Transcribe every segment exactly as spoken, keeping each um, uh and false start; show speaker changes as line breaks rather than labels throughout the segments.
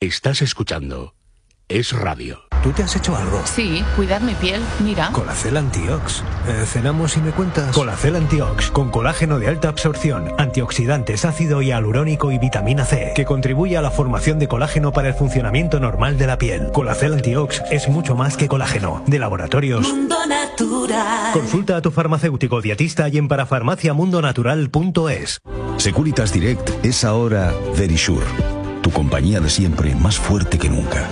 Estás escuchando Es Radio.
¿Tú te has hecho algo?
Sí, cuidar mi piel, mira.
Colacel Antiox. Eh, ¿Cenamos y me cuentas? Colacel Antiox, con colágeno de alta absorción, antioxidantes, ácido hialurónico y vitamina C, que contribuye a la formación de colágeno para el funcionamiento normal de la piel. Colacel Antiox es mucho más que colágeno. De Laboratorios
Mundo Natural.
Consulta a tu farmacéutico dietista y en parafarmaciamundonatural punto es.
Securitas Direct es ahora Verisure, tu compañía de siempre más fuerte que nunca.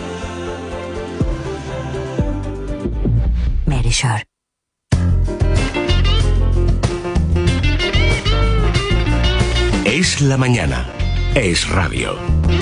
Verisure.
Es la mañana. Es Radio.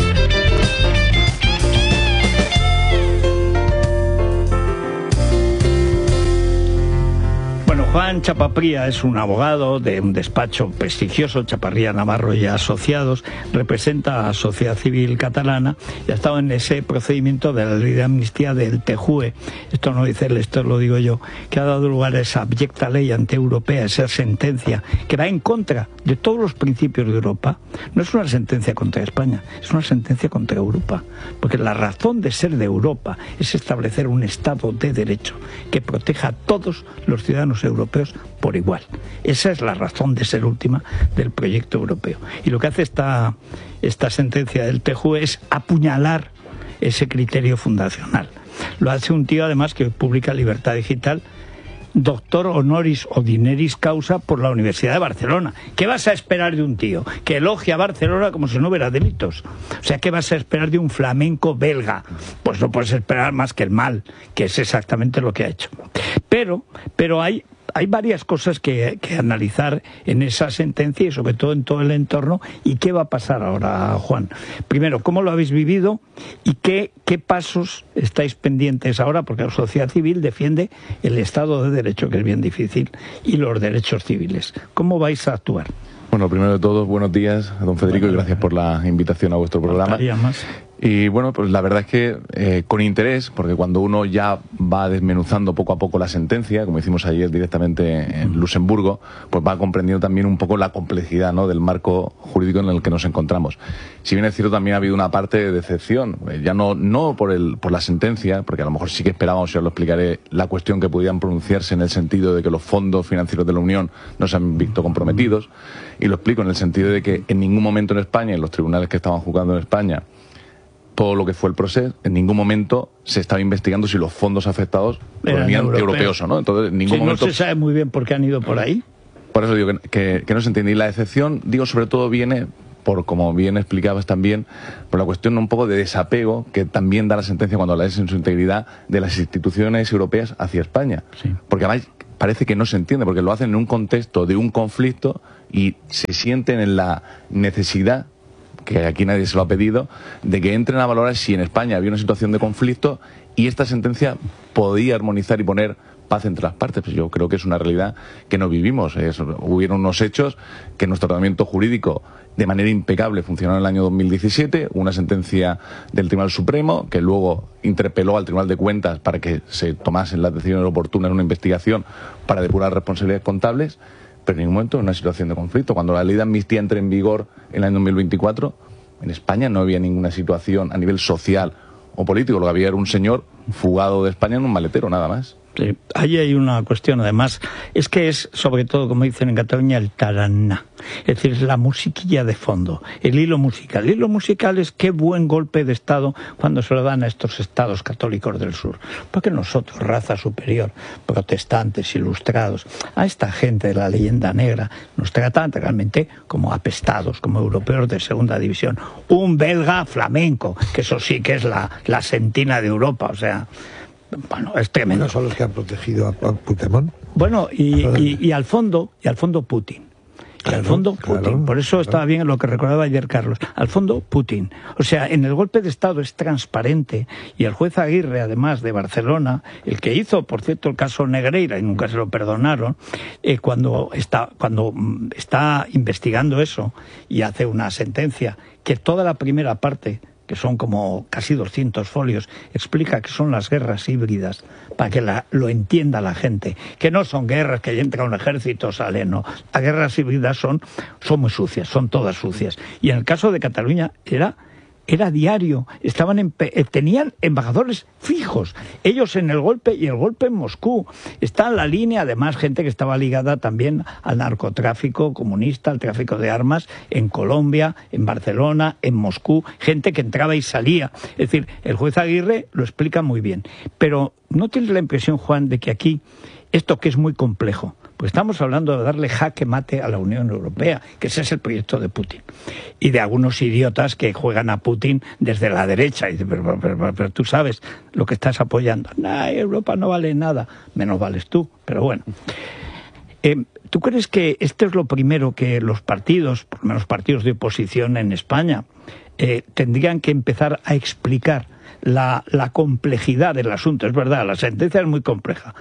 Bueno, Juan Chapapría es un abogado de un despacho prestigioso, Chaparría Navarro y Asociados, representa a Sociedad Civil Catalana y ha estado en ese procedimiento de la ley de amnistía del T J U E. Esto no dice él, esto lo digo yo, que ha dado lugar a esa abyecta ley antieuropea, esa sentencia que va en contra de todos los principios de Europa. No es una sentencia contra España, es una sentencia contra Europa, porque la razón de ser de Europa es establecer un Estado de Derecho que proteja a todos los ciudadanos europeos por igual. Esa es la razón de ser última del proyecto europeo. Y lo que hace esta, esta sentencia del T J U E es apuñalar ese criterio fundacional. Lo hace un tío, además, que publica Libertad Digital, doctor honoris o dineris causa por la Universidad de Barcelona. ¿Qué vas a esperar de un tío que elogia a Barcelona como si no hubiera delitos? O sea, ¿qué vas a esperar de un flamenco belga? Pues no puedes esperar más que el mal, que es exactamente lo que ha hecho. Pero, pero hay... Hay varias cosas que, que analizar en esa sentencia y sobre todo en todo el entorno. ¿Y qué va a pasar ahora, Juan? Primero, ¿cómo lo habéis vivido y qué, qué pasos estáis pendientes ahora? Porque la sociedad civil defiende el Estado de Derecho, que es bien difícil, y los derechos civiles. ¿Cómo vais a actuar?
Bueno, primero de todo, buenos días, don Federico, bueno, y gracias por la invitación a vuestro programa.
Más.
Y bueno, pues la verdad es que eh, con interés, porque cuando uno ya va desmenuzando poco a poco la sentencia, como hicimos ayer directamente en Luxemburgo, pues va comprendiendo también un poco la complejidad, ¿no?, del marco jurídico en el que nos encontramos. Si bien es cierto, también ha habido una parte de decepción, eh, ya no no por el por la sentencia, porque a lo mejor sí que esperábamos, ya lo explicaré, la cuestión que pudieran pronunciarse en el sentido de que los fondos financieros de la Unión no se han visto comprometidos, y lo explico en el sentido de que en ningún momento en España, en los tribunales que estaban juzgando en España, todo lo que fue el proceso, en ningún momento se estaba investigando si los fondos afectados venían europeos. europeos o no. Entonces, en ningún
sí,
momento...
No se sabe muy bien por qué han ido por ahí.
Por eso digo que, que, que no se entiende. Y la decepción, digo, sobre todo viene, por como bien explicabas también, por la cuestión un poco de desapego que también da la sentencia cuando la lees en su integridad de las instituciones europeas hacia España.
Sí.
Porque además parece que no se entiende, porque lo hacen en un contexto de un conflicto y se sienten en la necesidad, que aquí nadie se lo ha pedido, de que entren a valorar si en España había una situación de conflicto y esta sentencia podía armonizar y poner paz entre las partes. Pues yo creo que es una realidad que no vivimos. Es, hubieron unos hechos que nuestro tratamiento jurídico de manera impecable funcionó en el año dos mil diecisiete, una sentencia del Tribunal Supremo que luego interpeló al Tribunal de Cuentas para que se tomasen las decisiones oportunas en una investigación para depurar responsabilidades contables. Pero en ningún momento en una situación de conflicto. Cuando la ley de amnistía entre en vigor en el año dos mil veinticuatro, en España no había ninguna situación a nivel social o político. Lo que había era un señor fugado de España en un maletero, nada más.
Sí, ahí hay una cuestión, además, es que es, sobre todo, como dicen en Cataluña, el taraná. Es decir, es la musiquilla de fondo, el hilo musical. El hilo musical es qué buen golpe de Estado cuando se lo dan a estos estados católicos del sur. Porque nosotros, raza superior, protestantes, ilustrados, a esta gente de la leyenda negra, nos tratan realmente como apestados, como europeos de segunda división. Un belga flamenco, que eso sí que es la, la sentina de Europa, o sea... Bueno, es tremendo.
¿No son los que han protegido a Puigdemont?
Bueno, y, y, y al fondo, y al fondo Putin. Y claro, al fondo Putin. Claro, Por eso claro. estaba bien lo que recordaba ayer Carlos. Al fondo Putin. O sea, en el golpe de Estado es transparente. Y el juez Aguirre, además de Barcelona, el que hizo, por cierto, el caso Negreira, y nunca se lo perdonaron, eh, cuando está, cuando está investigando eso y hace una sentencia que toda la primera parte, que son como casi doscientos folios, explica que son las guerras híbridas, para que la, lo entienda la gente, que no son guerras que entra un ejército, sale, no. Las guerras híbridas son, son muy sucias, son todas sucias. Y en el caso de Cataluña era era diario, estaban en, tenían embajadores fijos, ellos en el golpe y el golpe en Moscú. Está en la línea, además, gente que estaba ligada también al narcotráfico comunista, al tráfico de armas en Colombia, en Barcelona, en Moscú, gente que entraba y salía. Es decir, el juez Aguirre lo explica muy bien. Pero ¿no tienes la impresión, Juan, de que aquí, esto que es muy complejo, pues estamos hablando de darle jaque mate a la Unión Europea, que ese es el proyecto de Putin, y de algunos idiotas que juegan a Putin desde la derecha, y dicen, pero, pero, pero, pero tú sabes lo que estás apoyando. Nah, Europa no vale nada, menos vales tú, pero bueno. Eh, ¿Tú crees que esto es lo primero que los partidos, por lo menos partidos de oposición en España, eh, tendrían que empezar a explicar la, la complejidad del asunto? Es verdad, la sentencia es muy compleja.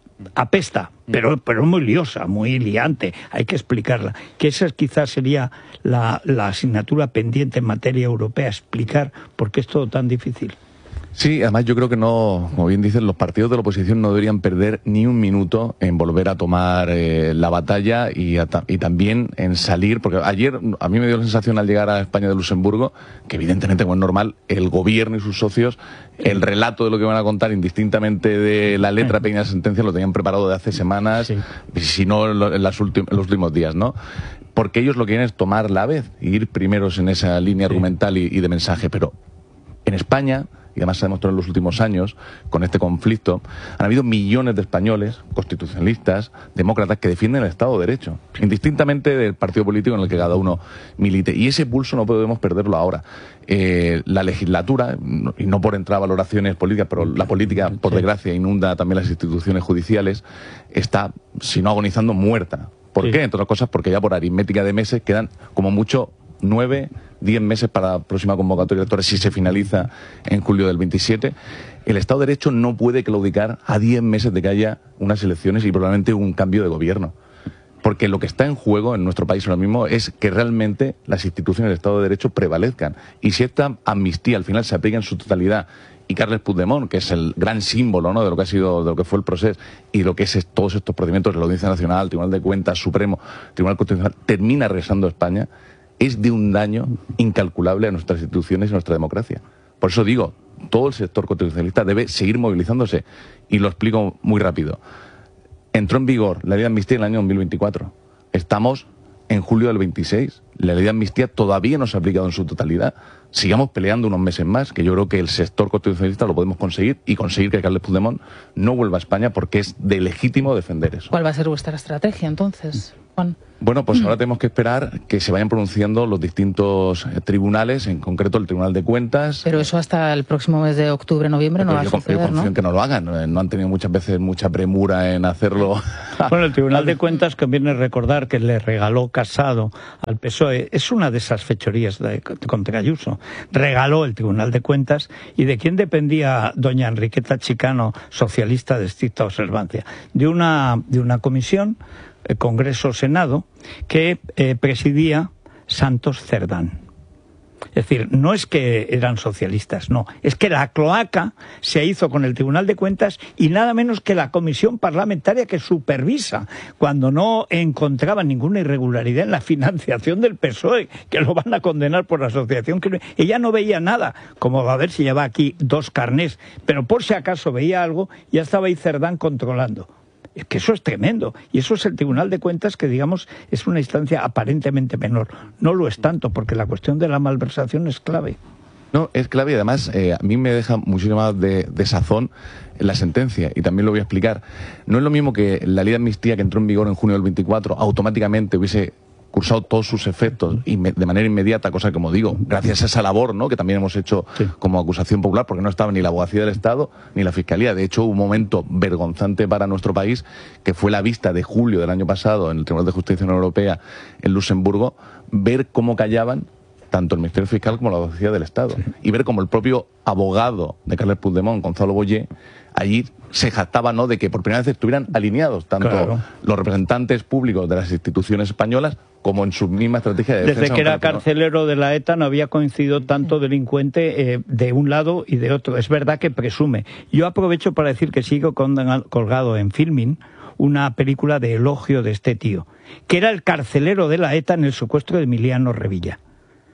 Apesta, pero, pero muy liosa, muy liante, hay que explicarla. Que esa quizás sería la, la asignatura pendiente en materia europea, explicar por qué es todo tan difícil.
Sí, además yo creo que no, como bien dicen, los partidos de la oposición no deberían perder ni un minuto en volver a tomar eh, la batalla y, a, y también en salir, porque ayer a mí me dio la sensación al llegar a España de Luxemburgo, que evidentemente, como es normal, el gobierno y sus socios, el relato de lo que van a contar, indistintamente de la letra pequeña de la sentencia, lo tenían preparado de hace semanas, sí. Si no en, las ultim- en los últimos días, ¿no? Porque ellos lo que quieren es tomar la vez, y ir primeros en esa línea sí. argumental y, y de mensaje, pero en España, y además se ha demostrado en los últimos años, con este conflicto, han habido millones de españoles, constitucionalistas, demócratas, que defienden el Estado de Derecho, indistintamente del partido político en el que cada uno milite. Y ese pulso no podemos perderlo ahora. Eh, la legislatura, y no por entrar a valoraciones políticas, pero la política, por desgracia, inunda también las instituciones judiciales, está, si no agonizando, muerta. ¿Por sí. qué? Entre otras cosas, porque ya por aritmética de meses quedan como mucho nueve, diez meses para la próxima convocatoria electoral, si se finaliza en julio del veintisiete. El Estado de Derecho no puede claudicar a diez meses de que haya unas elecciones y probablemente un cambio de gobierno. Porque lo que está en juego en nuestro país ahora mismo es que realmente las instituciones del Estado de Derecho prevalezcan. Y si esta amnistía al final se aplica en su totalidad y Carles Puigdemont, que es el gran símbolo, ¿no?, de lo que ha sido, de lo que fue el proceso y lo que es todos estos procedimientos de la Audiencia Nacional, Tribunal de Cuentas, Supremo, Tribunal Constitucional, termina regresando a España, es de un daño incalculable a nuestras instituciones y a nuestra democracia. Por eso digo, todo el sector constitucionalista debe seguir movilizándose. Y lo explico muy rápido. Entró en vigor la ley de amnistía en el año dos mil veinticuatro. Estamos en julio del veintiséis. La ley de amnistía todavía no se ha aplicado en su totalidad. Sigamos peleando unos meses más, que yo creo que el sector constitucionalista lo podemos conseguir, y conseguir que Carles Puigdemont no vuelva a España, porque es de legítimo defender eso.
¿Cuál va a ser vuestra estrategia entonces, Juan?
Bueno, pues ahora tenemos que esperar que se vayan pronunciando los distintos eh, tribunales, en concreto el Tribunal de Cuentas.
Pero eso hasta el próximo mes de octubre, noviembre no va a suceder,
¿no? Yo confío en que no lo hagan. Eh, no han tenido muchas veces mucha premura en hacerlo.
Bueno, el Tribunal de Cuentas, conviene recordar que le regaló Casado al P S O E. Es una de esas fechorías de, contra Ayuso. Regaló el Tribunal de Cuentas. ¿Y de quién dependía doña Enriqueta Chicano, socialista de estricta observancia? De una, de una comisión, el Congreso-Senado, que eh, presidía Santos Cerdán. Es decir, no es que eran socialistas, no. Es que la cloaca se hizo con el Tribunal de Cuentas y nada menos que la comisión parlamentaria que supervisa, cuando no encontraban ninguna irregularidad en la financiación del P S O E, que lo van a condenar por asociación criminal. Ella no veía nada, como va a ver si lleva aquí dos carnés, pero por si acaso veía algo, ya estaba ahí Cerdán controlando. Es que eso es tremendo. Y eso es el Tribunal de Cuentas, que, digamos, es una instancia aparentemente menor. No lo es tanto, porque la cuestión de la malversación es clave.
No, es clave, y además eh, a mí me deja muchísima de, de sazón la sentencia, y también lo voy a explicar. No es lo mismo que la ley de amnistía, que entró en vigor en junio del veinticuatro, automáticamente hubiese cursado todos sus efectos de manera inmediata, cosa que, como digo, gracias a esa labor, ¿no?, que también hemos hecho sí. como acusación popular, porque no estaba ni la abogacía del Estado ni la Fiscalía. De hecho, hubo un momento vergonzante para nuestro país, que fue la vista de julio del año pasado en el Tribunal de Justicia de la Unión Europea en Luxemburgo, ver cómo callaban tanto el Ministerio Fiscal como la abogacía del Estado. Sí. Y ver cómo el propio abogado de Carles Puigdemont, Gonzalo Boyer, allí se jactaba, ¿no?, de que por primera vez estuvieran alineados tanto claro. los representantes públicos de las instituciones españolas como en su misma estrategia de defensa.
Desde que era carcelero de la ETA no había coincidido tanto delincuente eh, de un lado y de otro. Es verdad que presume. Yo aprovecho para decir que sigo colgado en Filmin una película de elogio de este tío, que era el carcelero de la ETA en el secuestro de Emiliano Revilla.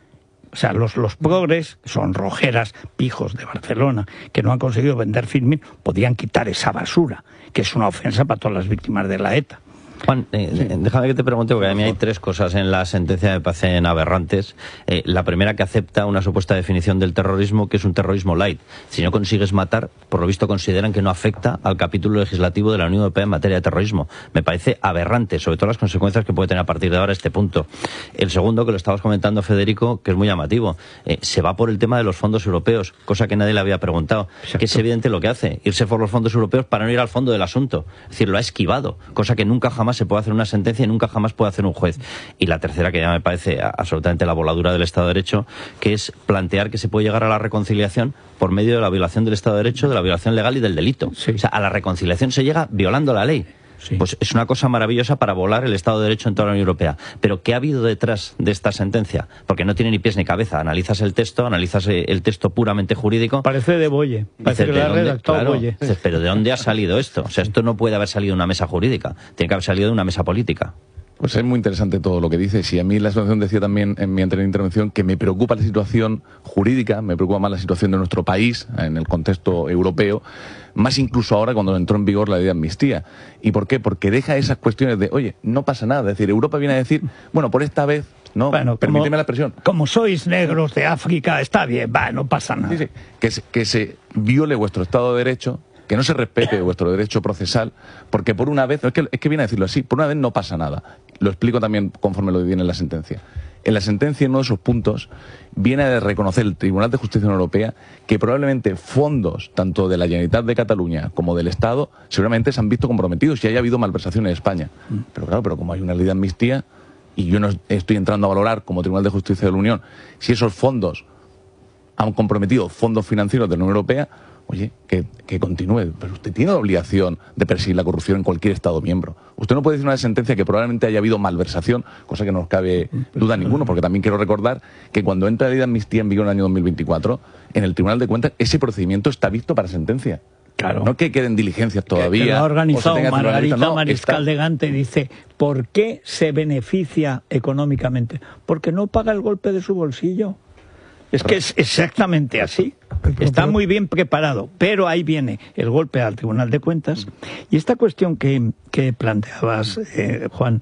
O sea, los, los progres, son rojeras, pijos de Barcelona, que no han conseguido vender Filmin, podían quitar esa basura, que es una ofensa para todas las víctimas de la ETA.
Juan, eh, sí. déjame que te pregunte, porque a mí hay tres cosas en la sentencia que me parecen aberrantes. Eh, la primera, que acepta una supuesta definición del terrorismo, que es un terrorismo light. Si no consigues matar, por lo visto consideran que no afecta al capítulo legislativo de la Unión Europea en materia de terrorismo. Me parece aberrante, sobre todo las consecuencias que puede tener a partir de ahora este punto. El segundo, que lo estabas comentando, Federico, que es muy llamativo, eh, se va por el tema de los fondos europeos, cosa que nadie le había preguntado. Exacto. Que es evidente lo que hace, irse por los fondos europeos para no ir al fondo del asunto. Es decir, lo ha esquivado, cosa que nunca jamás se puede hacer una sentencia y nunca jamás puede hacer un juez. Y la tercera, que ya me parece absolutamente la voladura del Estado de Derecho, que es plantear que se puede llegar a la reconciliación por medio de la violación del Estado de Derecho, de la violación legal y del delito. Sí. O sea, a la reconciliación se llega violando la ley. Sí. Pues es una cosa maravillosa para volar el Estado de Derecho en toda la Unión Europea. Pero ¿qué ha habido detrás de esta sentencia? Porque no tiene ni pies ni cabeza. Analizas el texto, analizas el texto puramente jurídico.
Parece de Boye. Parece dices, que lo ha redactado claro, Boye.
Dices, pero ¿de dónde ha salido esto? O sea, esto no puede haber salido de una mesa jurídica. Tiene que haber salido de una mesa política.
Pues es muy interesante todo lo que dices, y a mí la situación, decía también en mi anterior intervención, que me preocupa la situación jurídica, me preocupa más la situación de nuestro país en el contexto europeo, más incluso ahora cuando entró en vigor la ley de amnistía. ¿Y por qué? Porque deja esas cuestiones de, oye, no pasa nada, es decir, Europa viene a decir, bueno, por esta vez, no, bueno, permíteme como, la expresión.
Como sois negros de África, está bien, va, no pasa nada.
Sí, sí, que se, que se viole vuestro Estado de Derecho, que no se respete vuestro derecho procesal, porque por una vez, es que, es que viene a decirlo así, por una vez no pasa nada. Lo explico también conforme lo viene en la sentencia. En la sentencia, en uno de esos puntos, viene a reconocer el Tribunal de Justicia de la Unión Europea que probablemente fondos, tanto de la Generalitat de Cataluña como del Estado, seguramente se han visto comprometidos y haya habido malversaciones en España. Pero claro, pero como hay una ley de amnistía, y yo no estoy entrando a valorar como Tribunal de Justicia de la Unión si esos fondos han comprometido fondos financieros de la Unión Europea, oye, que, que continúe, pero usted tiene la obligación de perseguir la corrupción en cualquier Estado miembro. Usted no puede decir una sentencia que probablemente haya habido malversación, cosa que no nos cabe duda ninguno, porque también quiero recordar que cuando entra la ley de amnistía en vigor en el año dos mil veinticuatro, en el Tribunal de Cuentas ese procedimiento está visto para sentencia. Claro. No que queden diligencias todavía.
Que, que lo ha organizado Margarita no, Mariscal está... de Gante, dice, ¿por qué se beneficia económicamente? Porque no paga el golpe de su bolsillo. Es que es exactamente así. Está muy bien preparado, pero ahí viene el golpe al Tribunal de Cuentas. Y esta cuestión que, que planteabas, eh, Juan,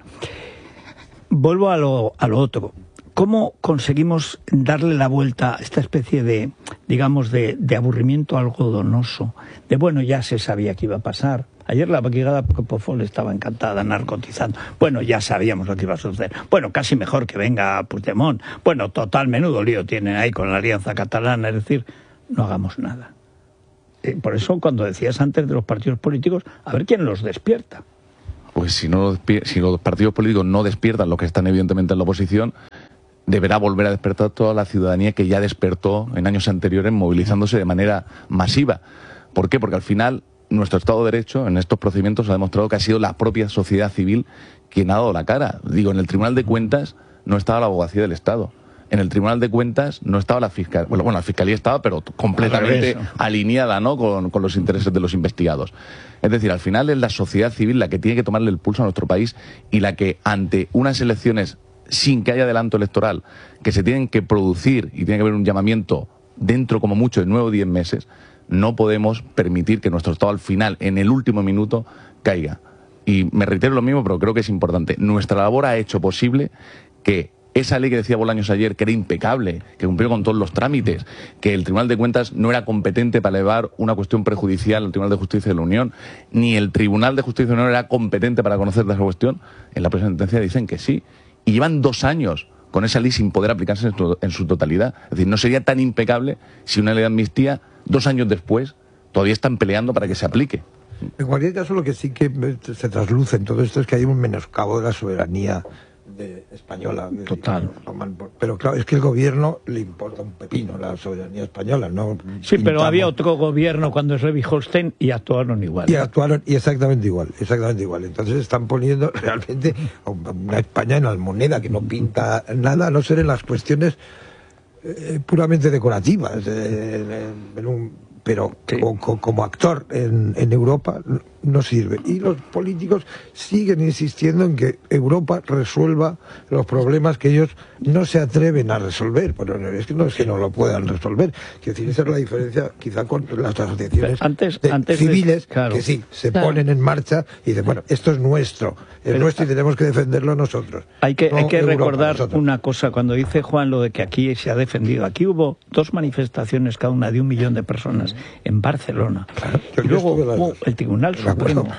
vuelvo a lo, a lo otro. ¿Cómo conseguimos darle la vuelta a esta especie de, digamos, de, de aburrimiento algodonoso? De, bueno, ya se sabía que iba a pasar. Ayer la brigada Propofol estaba encantada narcotizando. Bueno, ya sabíamos lo que iba a suceder. Bueno, casi mejor que venga Puigdemont. Bueno, total menudo lío tienen ahí con la Alianza Catalana. Es decir, no hagamos nada. Eh, por eso, cuando decías antes de los partidos políticos, a ver quién los despierta.
Pues si, no, si los partidos políticos no despiertan, los que están evidentemente en la oposición, deberá volver a despertar toda la ciudadanía que ya despertó en años anteriores movilizándose de manera masiva. ¿Por qué? Porque al final nuestro Estado de Derecho en estos procedimientos ha demostrado que ha sido la propia sociedad civil quien ha dado la cara. Digo, en el Tribunal de Cuentas no estaba la abogacía del Estado. En el Tribunal de Cuentas no estaba la Fiscalía. Bueno, bueno, la Fiscalía estaba, pero completamente alineada, ¿no?, con, con los intereses de los investigados. Es decir, al final es la sociedad civil la que tiene que tomarle el pulso a nuestro país y la que, ante unas elecciones sin que haya adelanto electoral, que se tienen que producir y tiene que haber un llamamiento dentro como mucho de nueve o diez meses, no podemos permitir que nuestro Estado al final, en el último minuto, caiga. Y me reitero lo mismo, pero creo que es importante. Nuestra labor ha hecho posible que esa ley que decía Bolaños ayer, que era impecable, que cumplió con todos los trámites, que el Tribunal de Cuentas no era competente para elevar una cuestión prejudicial al Tribunal de Justicia de la Unión, ni el Tribunal de Justicia de la Unión era competente para conocer de esa cuestión, en la presente sentencia dicen que sí. Y llevan dos años con esa ley sin poder aplicarse en su, en su totalidad. Es decir, no sería tan impecable si una ley de amnistía, dos años después, todavía están peleando para que se aplique.
En cualquier caso, lo que sí que se trasluce en todo esto es que hay un menoscabo de la soberanía de, española.
Total.
Pero claro, es que el gobierno le importa un pepino la soberanía española, ¿no?
Sí, pintamos. Pero había otro gobierno cuando es Schleswig-Holstein y actuaron igual.
Y actuaron y exactamente igual, exactamente igual. Entonces están poniendo realmente una España en almoneda que no pinta nada, a no ser en las cuestiones eh, puramente decorativas. Eh, en un pero
Sí.
como, como actor en, en Europa no sirve. Y los políticos siguen insistiendo en que Europa resuelva los problemas que ellos no se atreven a resolver. Pero es que no es que no lo puedan resolver. Quiero decir, esa es la diferencia quizá con las asociaciones
Antes-
de-
antes de-
civiles
claro.
que sí, se
Claro.
ponen en marcha y dicen, bueno, esto es nuestro, es
Pero-
nuestro y tenemos que defenderlo nosotros.
Hay que,
no
hay que
Europa,
recordar
nosotros.
una cosa, cuando dice Juan lo de que aquí se ha defendido, aquí hubo dos manifestaciones, cada una de un millón de personas, en Barcelona.
Claro, yo-
y
yo
luego
estuve en las
hubo
dos.
el Tribunal
Me acuerdo.
Supremo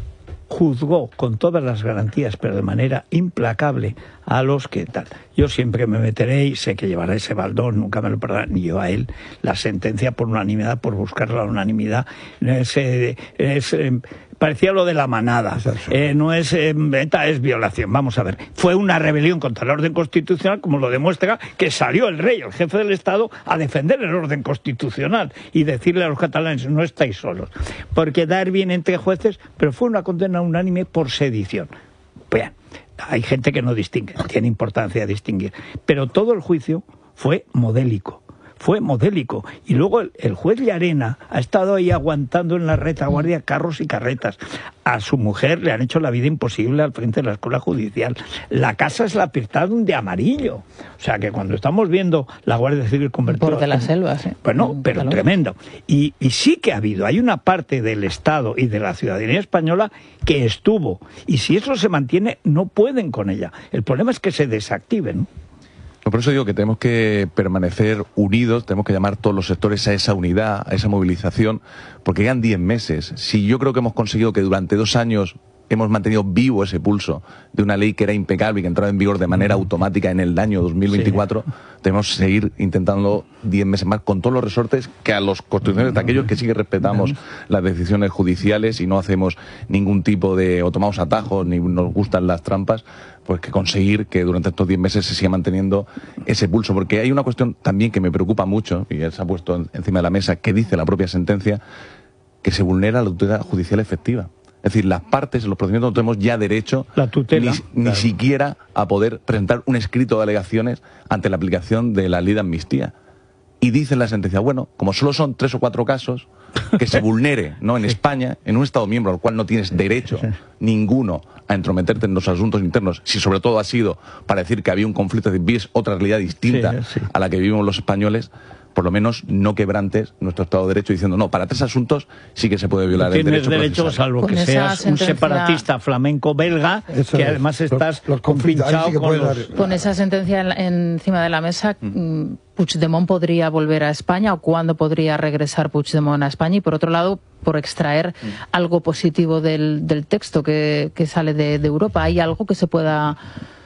juzgó con todas las garantías, pero de manera implacable, a los que tal. Yo siempre me meteré y sé que llevará ese baldón, nunca me lo perdonará, ni yo a él, la sentencia por unanimidad, por buscar la unanimidad. Es, eh, es, eh, parecía lo de la manada. Eh, no es eh, ETA, es violación. Vamos a ver. Fue una rebelión contra el orden constitucional, como lo demuestra que salió el rey, el jefe del Estado, a defender el orden constitucional y decirle a los catalanes, no estáis solos. Porque dar bien entre jueces, pero fue una condena unánime por sedición. Bien, hay gente que no distingue, tiene importancia distinguir. Pero todo el juicio fue modélico. Fue modélico. Y luego el, el juez Llarena ha estado ahí aguantando en la retaguardia carros y carretas. A su mujer le han hecho la vida imposible al frente de la escuela judicial. La casa se la pintaron de amarillo. O sea que cuando estamos viendo la Guardia Civil convertida...
Por de las selvas, ¿eh?
Bueno,
En
pero
Cataluña.
tremendo. Y, y sí que ha habido, hay una parte del Estado y de la ciudadanía española que estuvo. Y si eso se mantiene, no pueden con ella. El problema es que se desactiven.
Por eso digo que tenemos que permanecer unidos, tenemos que llamar todos los sectores a esa unidad, a esa movilización, porque quedan diez meses. Si yo creo que hemos conseguido que durante dos años hemos mantenido vivo ese pulso de una ley que era impecable y que entraba en vigor de manera automática en el año dos mil veinticuatro, sí. Tenemos que seguir intentando diez meses más con todos los resortes que a los constitucionales de aquellos que sí que respetamos las decisiones judiciales y no hacemos ningún tipo de, o tomamos atajos, ni nos gustan las trampas, pues que conseguir que durante estos diez meses se siga manteniendo ese pulso. Porque hay una cuestión también que me preocupa mucho, y él se ha puesto encima de la mesa, que dice la propia sentencia, que se vulnera la tutela judicial efectiva. Es decir, las partes en los procedimientos no tenemos ya derecho
la tutela,
ni, ni
claro.
siquiera a poder presentar un escrito de alegaciones ante la aplicación de la ley de amnistía. Y dice en la sentencia, bueno, como solo son tres o cuatro casos, que se vulnere, ¿no? En sí. España, en un Estado miembro al cual no tienes derecho sí. ninguno a entrometerte en los asuntos internos, si sobre todo ha sido para decir que había un conflicto, de vives otra realidad distinta sí, sí. a la que vivimos los españoles, por lo menos no quebrantes nuestro Estado de Derecho diciendo, no, para tres asuntos sí que se puede violar el derecho
procesal. Tienes derecho, salvo
con
que seas sentencia... un separatista flamenco-belga, que es, además estás los, los compinchado sí con los...
Con esa sentencia en, encima de la mesa, mm. ¿Puigdemont podría volver a España o cuándo podría regresar Puigdemont a España? Y por otro lado, por extraer mm. algo positivo del, del texto que, que sale de, de Europa, ¿hay algo que se pueda...?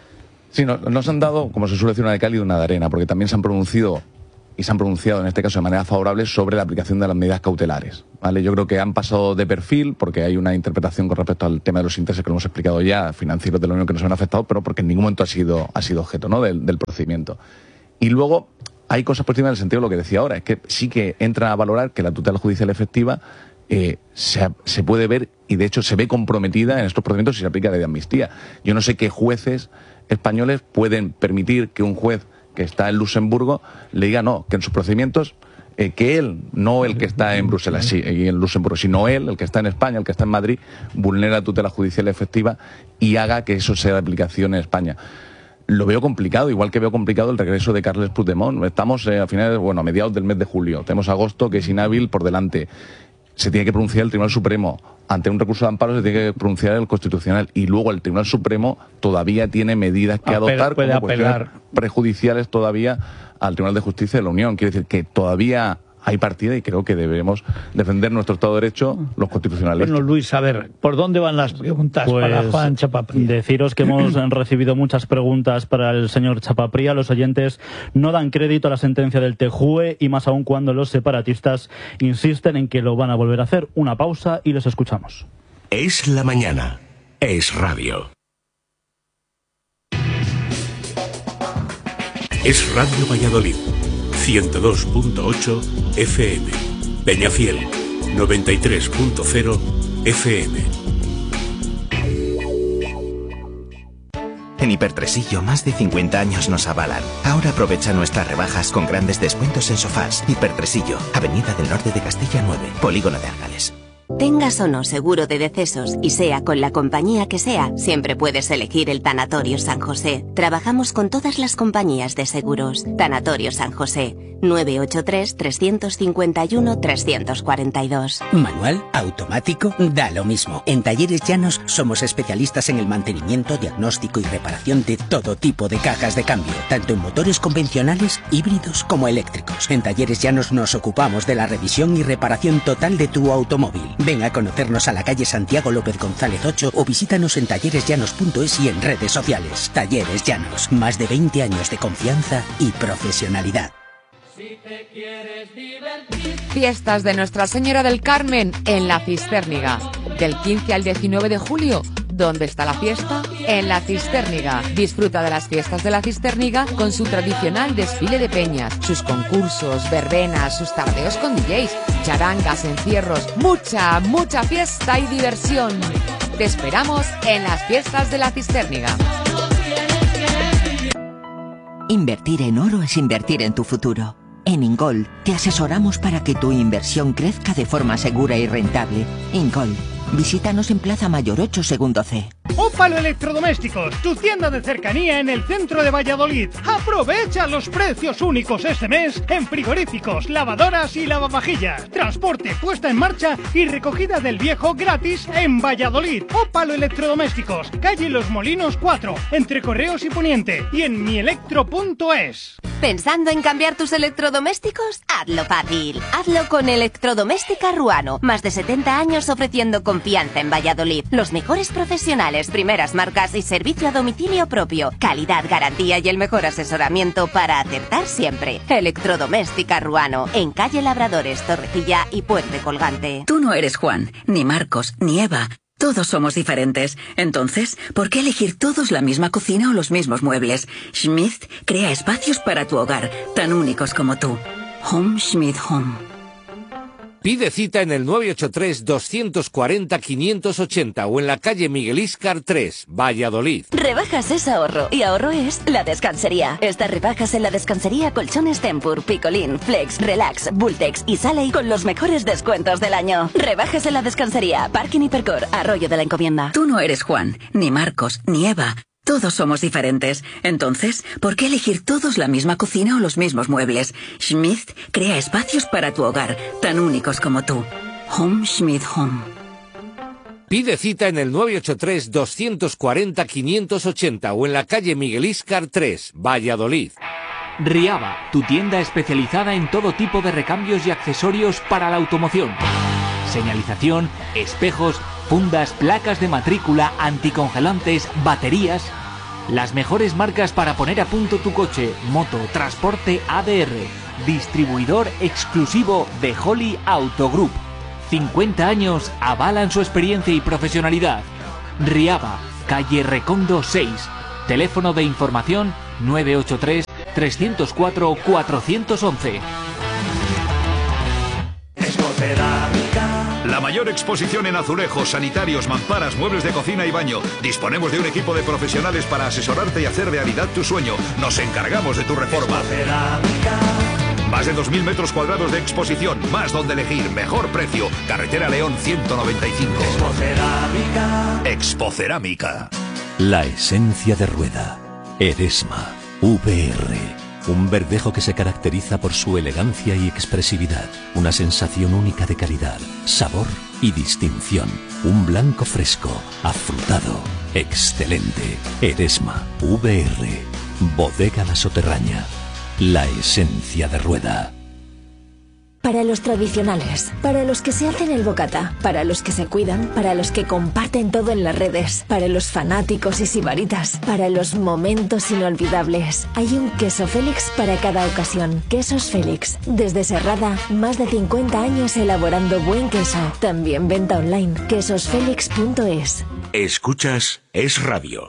Sí, no, nos han dado, como se suele decir, una de cal y una de arena, porque también se han pronunciado... y se han pronunciado en este caso de manera favorable sobre la aplicación de las medidas cautelares, ¿vale? Yo creo que han pasado de perfil porque hay una interpretación con respecto al tema de los intereses que lo hemos explicado ya, financieros de la Unión que nos han afectado, pero porque en ningún momento ha sido, ha sido objeto, ¿no? del, del procedimiento. Y luego hay cosas positivas en el sentido de lo que decía ahora, es que sí que entran a valorar que la tutela judicial efectiva eh, se, se puede ver y de hecho se ve comprometida en estos procedimientos si se aplica la ley de amnistía. Yo no sé qué jueces españoles pueden permitir que un juez que está en Luxemburgo le diga no, que en sus procedimientos eh, que él, no el que está en Bruselas sí, y en Luxemburgo, sino él, el que está en España, el que está en Madrid, vulnera la tutela judicial efectiva y haga que eso sea de aplicación en España. Lo veo complicado, igual que veo complicado el regreso de Carles Puigdemont. Estamos eh, a finales, bueno, a mediados del mes de julio, tenemos agosto que es inhábil por delante. Se tiene que pronunciar el Tribunal Supremo. Ante un recurso de amparo se tiene que pronunciar el Constitucional. Y luego el Tribunal Supremo todavía tiene medidas que Apel, adoptar
puede
como
apelar
prejudiciales todavía al Tribunal de Justicia de la Unión. Quiere decir que todavía hay partida y creo que debemos defender nuestro Estado de Derecho, los constitucionalistas.
Bueno, Luis, a ver, ¿por dónde van las preguntas
pues,
para Juan Chapapría?
Deciros que hemos recibido muchas preguntas para el señor Chapapría. Los oyentes no dan crédito a la sentencia del T J U E y más aún cuando los separatistas insisten en que lo van a volver a hacer. Una pausa y los escuchamos.
Es la mañana. Es radio. Es Radio Valladolid. ciento dos punto ocho F M. Peñafiel, noventa y tres punto cero F M.
En
En Hipertresillo, más de cincuenta años nos avalan. Ahora aprovecha nuestras rebajas con grandes descuentos en sofás. Hipertresillo, Avenida del Norte de Castilla nueve, Polígono de Argales.
Tengas o no seguro de decesos y sea con la compañía que sea, siempre puedes elegir el Tanatorio San José. Trabajamos con todas las compañías de seguros. Tanatorio San José, nueve ocho tres, tres cinco uno, tres cuatro dos.
Manual, automático, da lo mismo. En Talleres Llanos somos especialistas en el mantenimiento, diagnóstico y reparación de todo tipo de cajas de cambio, tanto en motores convencionales, híbridos como eléctricos. En Talleres Llanos nos ocupamos de la revisión y reparación total de tu automóvil. Ven a conocernos a la calle Santiago López González ocho o visítanos en talleres llanos punto es y en redes sociales. Talleres Llanos, más de veinte años de confianza y profesionalidad.
Si te quieres divertir. Fiestas de Nuestra Señora del Carmen en La Cistérniga. Del quince al diecinueve de julio. ¿Dónde está la fiesta? En La Cistérniga. Disfruta de las fiestas de La Cistérniga con su tradicional desfile de peñas, sus concursos, verbenas, sus tardeos con D Js, charangas, encierros, mucha, mucha fiesta y diversión. Te esperamos en las fiestas de La Cistérniga.
Invertir en oro es invertir en tu futuro. En Ingol te asesoramos para que tu inversión crezca de forma segura y rentable. Ingol. Visítanos en Plaza Mayor ocho, segundo C.
Ópalo Electrodomésticos, tu tienda de cercanía en el centro de Valladolid. Aprovecha los precios únicos este mes en frigoríficos, lavadoras y lavavajillas. Transporte, puesta en marcha y recogida del viejo gratis en Valladolid. Ópalo Electrodomésticos, calle Los Molinos cuatro, entre Correos y Poniente, y en mielectro punto es.
¿Pensando en cambiar tus electrodomésticos? Hazlo fácil. Hazlo con Electrodoméstica Ruano. Más de setenta años ofreciendo confianza en Valladolid. Los mejores profesionales, primeras marcas y servicio a domicilio propio. Calidad, garantía y el mejor asesoramiento para acertar siempre. Electrodoméstica Ruano. En calle Labradores, Torrecilla y Puente Colgante.
Tú no eres Juan, ni Marcos, ni Eva. Todos somos diferentes. Entonces, ¿por qué elegir todos la misma cocina o los mismos muebles? Schmidt crea espacios para tu hogar, tan únicos como tú. Home Schmidt Home.
Pide cita en el nueve ocho tres, dos cuatro cero, cinco ocho cero o en la calle Miguel Íscar tres, Valladolid.
Rebajas es ahorro y ahorro es La Descansería. Estas rebajas en La Descansería colchones Tempur, Picolín, Flex, Relax, Bultex y Saley con los mejores descuentos del año. Rebajas en La Descansería, Parking Hipercor, Arroyo de la Encomienda.
Tú no eres Juan, ni Marcos, ni Eva. Todos somos diferentes. Entonces, ¿por qué elegir todos la misma cocina o los mismos muebles? Schmidt crea espacios para tu hogar, tan únicos como tú. Home Schmidt Home.
Pide cita en el nueve ocho tres, dos cuatro cero, cinco ocho cero o en la calle Miguel Íscar tres, Valladolid.
Riaba, tu tienda especializada en todo tipo de recambios y accesorios para la automoción. Señalización, espejos, fundas, placas de matrícula, anticongelantes, baterías. Las mejores marcas para poner a punto tu coche, moto, transporte A D R. Distribuidor exclusivo de Holly Auto Group. cincuenta años avalan su experiencia y profesionalidad. Riaba, calle Recondo seis. Teléfono de información nueve ocho tres, tres cero cuatro, cuatro uno uno.
La mayor exposición en azulejos, sanitarios, mamparas, muebles de cocina y baño. Disponemos de un equipo de profesionales para asesorarte y hacer realidad tu sueño. Nos encargamos de tu reforma. Más de dos mil metros cuadrados de exposición, más donde elegir, mejor precio. Carretera León ciento noventa y cinco. Expocerámica. Expocerámica.
La esencia de rueda. Eresma. V R. Un verdejo que se caracteriza por su elegancia y expresividad. Una sensación única de calidad, sabor y distinción. Un blanco fresco, afrutado, excelente. Eresma, V R, Bodega La Soterraña. La esencia de rueda.
Para los tradicionales, para los que se hacen el bocata, para los que se cuidan, para los que comparten todo en las redes, para los fanáticos y sibaritas, para los momentos inolvidables. Hay un queso Félix para cada ocasión. Quesos Félix. Desde Serrada, más de cincuenta años elaborando buen queso. También venta online. quesos félix punto es.
Escuchas Es Radio.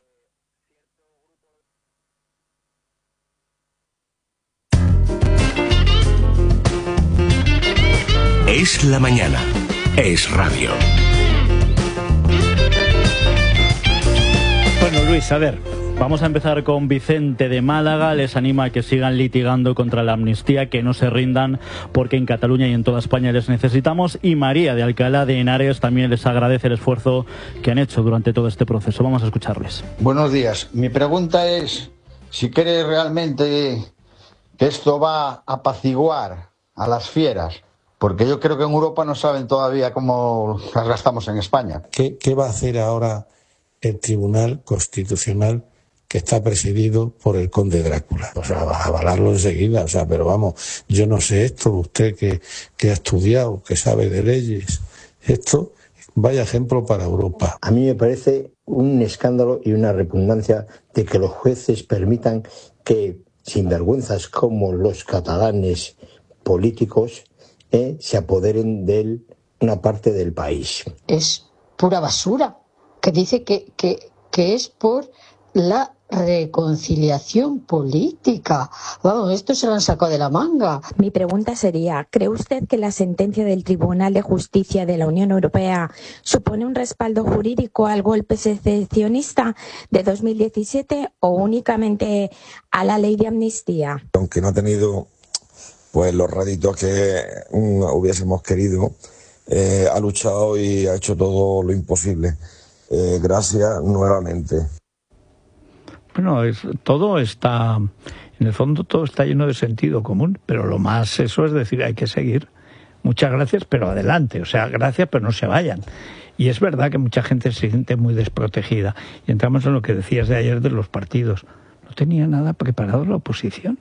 Es la mañana. Es radio.
Bueno, Luis, a ver,
Vamos a empezar con Vicente de Málaga. Les anima a que sigan litigando contra la amnistía, que no se rindan, porque en Cataluña y en toda España les necesitamos. Y María de Alcalá de Henares también les agradece el esfuerzo que han hecho durante todo este proceso. Vamos a escucharles.
Buenos días. Mi pregunta es si cree realmente que esto va a apaciguar a las fieras, porque yo creo que en Europa no saben todavía cómo las gastamos en España.
¿Qué, qué va a hacer ahora el Tribunal Constitucional que está presidido por el conde Drácula? O sea, va a avalarlo enseguida, o sea, pero vamos, yo no sé esto, usted que, que ha estudiado, que sabe de leyes, esto, vaya ejemplo para Europa.
A mí me parece un escándalo y una repugnancia de que los jueces permitan que sinvergüenzas como los catalanes políticos eh, se apoderen de una parte del país.
Es pura basura, que dice que, que, que es por la reconciliación política. Vamos, esto se lo han sacado de la manga.
Mi pregunta sería, ¿cree usted que la sentencia del Tribunal de Justicia de la Unión Europea supone un respaldo jurídico al golpe secesionista de dos mil diecisiete o únicamente a la ley de amnistía?
Aunque no ha tenido pues los réditos que mm, hubiésemos querido, eh, ha luchado y ha hecho todo lo imposible. Eh, gracias nuevamente.
Bueno, es, todo está, en el fondo todo está lleno de sentido común, pero lo más eso es decir, hay que seguir. Muchas gracias, pero adelante. O sea, gracias, pero no se vayan. Y es verdad que mucha gente se siente muy desprotegida. Y entramos en lo que decías de ayer de los partidos. No tenía nada preparado la oposición.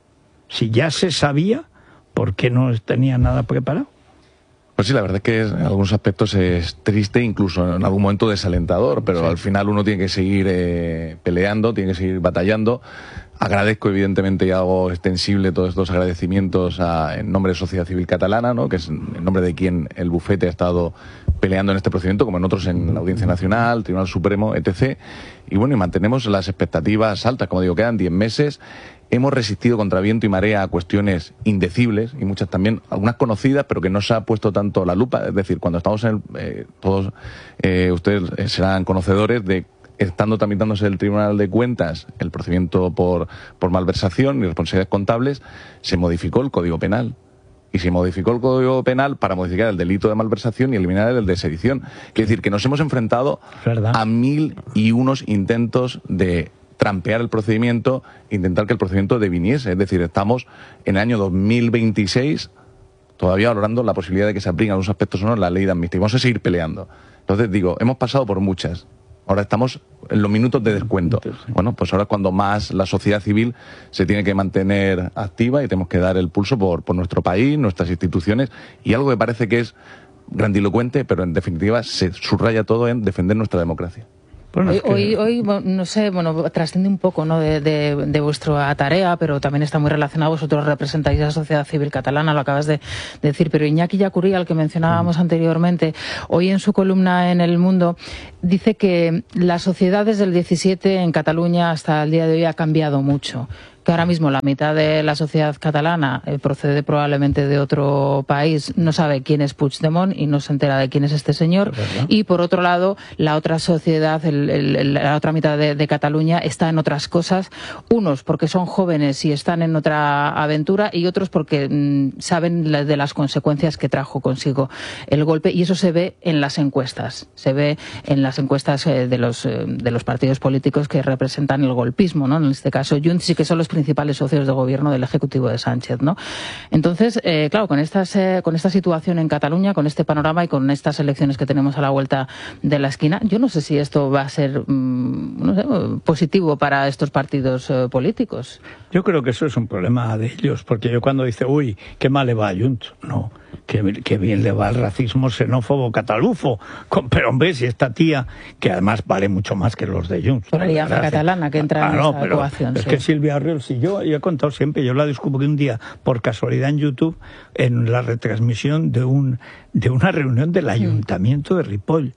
Si ya se sabía, ¿por qué no tenía nada preparado?
Pues sí, la verdad es que en algunos aspectos es triste, incluso en algún momento desalentador, pero sí, al final uno tiene que seguir eh, peleando, tiene que seguir batallando. Agradezco evidentemente y hago extensible todos estos agradecimientos a, en nombre de Sociedad Civil Catalana, ¿no?, que es en nombre de quien el bufete ha estado peleando en este procedimiento, como en otros en la Audiencia Nacional, Tribunal Supremo, etcétera. Y bueno, y mantenemos las expectativas altas, como digo, quedan diez meses. Hemos resistido contra viento y marea a cuestiones indecibles y muchas también, algunas conocidas, pero que no se ha puesto tanto la lupa. Es decir, cuando estamos en el, eh, todos eh, ustedes serán conocedores de, estando tramitándose el Tribunal de Cuentas el procedimiento por, por malversación y responsabilidades contables, se modificó el Código Penal. Y se modificó el Código Penal para modificar el delito de malversación y eliminar el de sedición. Quiere decir que nos hemos enfrentado a mil y unos intentos de trampear el procedimiento, intentar que el procedimiento deviniese. Es decir, estamos en el año dos mil veintiséis todavía valorando la posibilidad de que se apliquen algunos aspectos o no la ley de amnistía. Vamos a seguir peleando. Entonces, digo, hemos pasado por muchas. Ahora estamos en los minutos de descuento. Bueno, pues ahora es cuando más la sociedad civil se tiene que mantener activa y tenemos que dar el pulso por, por nuestro país, nuestras instituciones, y algo que parece que es grandilocuente, pero en definitiva se subraya todo en defender nuestra democracia.
Bueno, hoy, que... hoy, hoy, no sé, bueno, trasciende un poco, ¿no?, de, de, de vuestra tarea, pero también está muy relacionado. Vosotros representáis a la sociedad civil catalana, lo acabas de, de decir, pero Iñaki Yacurí, al que mencionábamos mm. anteriormente, hoy en su columna en El Mundo, dice que la sociedad desde el diecisiete en Cataluña hasta el día de hoy ha cambiado mucho. Que ahora mismo la mitad de la sociedad catalana eh, procede probablemente de otro país, no sabe quién es Puigdemont y no se entera de quién es este señor. Y por otro lado, la otra sociedad, el, el, la otra mitad de, de Cataluña está en otras cosas, unos porque son jóvenes y están en otra aventura y otros porque mmm, saben la, de las consecuencias que trajo consigo el golpe, y eso se ve en las encuestas, se ve en las encuestas eh, de, los, eh, de los partidos políticos que representan el golpismo, ¿no? En este caso Junts, y que son los principales socios de gobierno del Ejecutivo de Sánchez, ¿no? Entonces, eh, claro, con, estas, eh, con esta situación en Cataluña, con este panorama y con estas elecciones que tenemos a la vuelta de la esquina, yo no sé si esto va a ser mmm, no sé, positivo para estos partidos eh, políticos.
Yo creo que eso es un problema de ellos, porque yo cuando dice, uy, qué mal le va a Junts, no, que, que bien le va al racismo xenófobo catalufo, con, pero hombre, si esta tía, que además vale mucho más que los de Junts.
Por la catalana que entra ah, en no, esta
pero
ecuación.
Es
sí.
que Silvia Arriol, si yo, yo he contado siempre, yo la descubrí un día por casualidad en YouTube, en la retransmisión de un de una reunión del Ayuntamiento de Ripoll.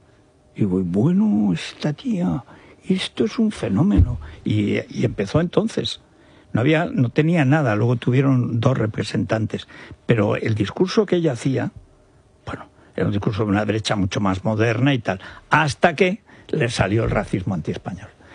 Y digo, bueno, esta tía, esto es un fenómeno. Y, y empezó entonces. No había, no tenía nada, luego tuvieron dos representantes. Pero el discurso que ella hacía, bueno, era un discurso de una derecha mucho más moderna y tal, hasta que le salió el racismo antiespañol.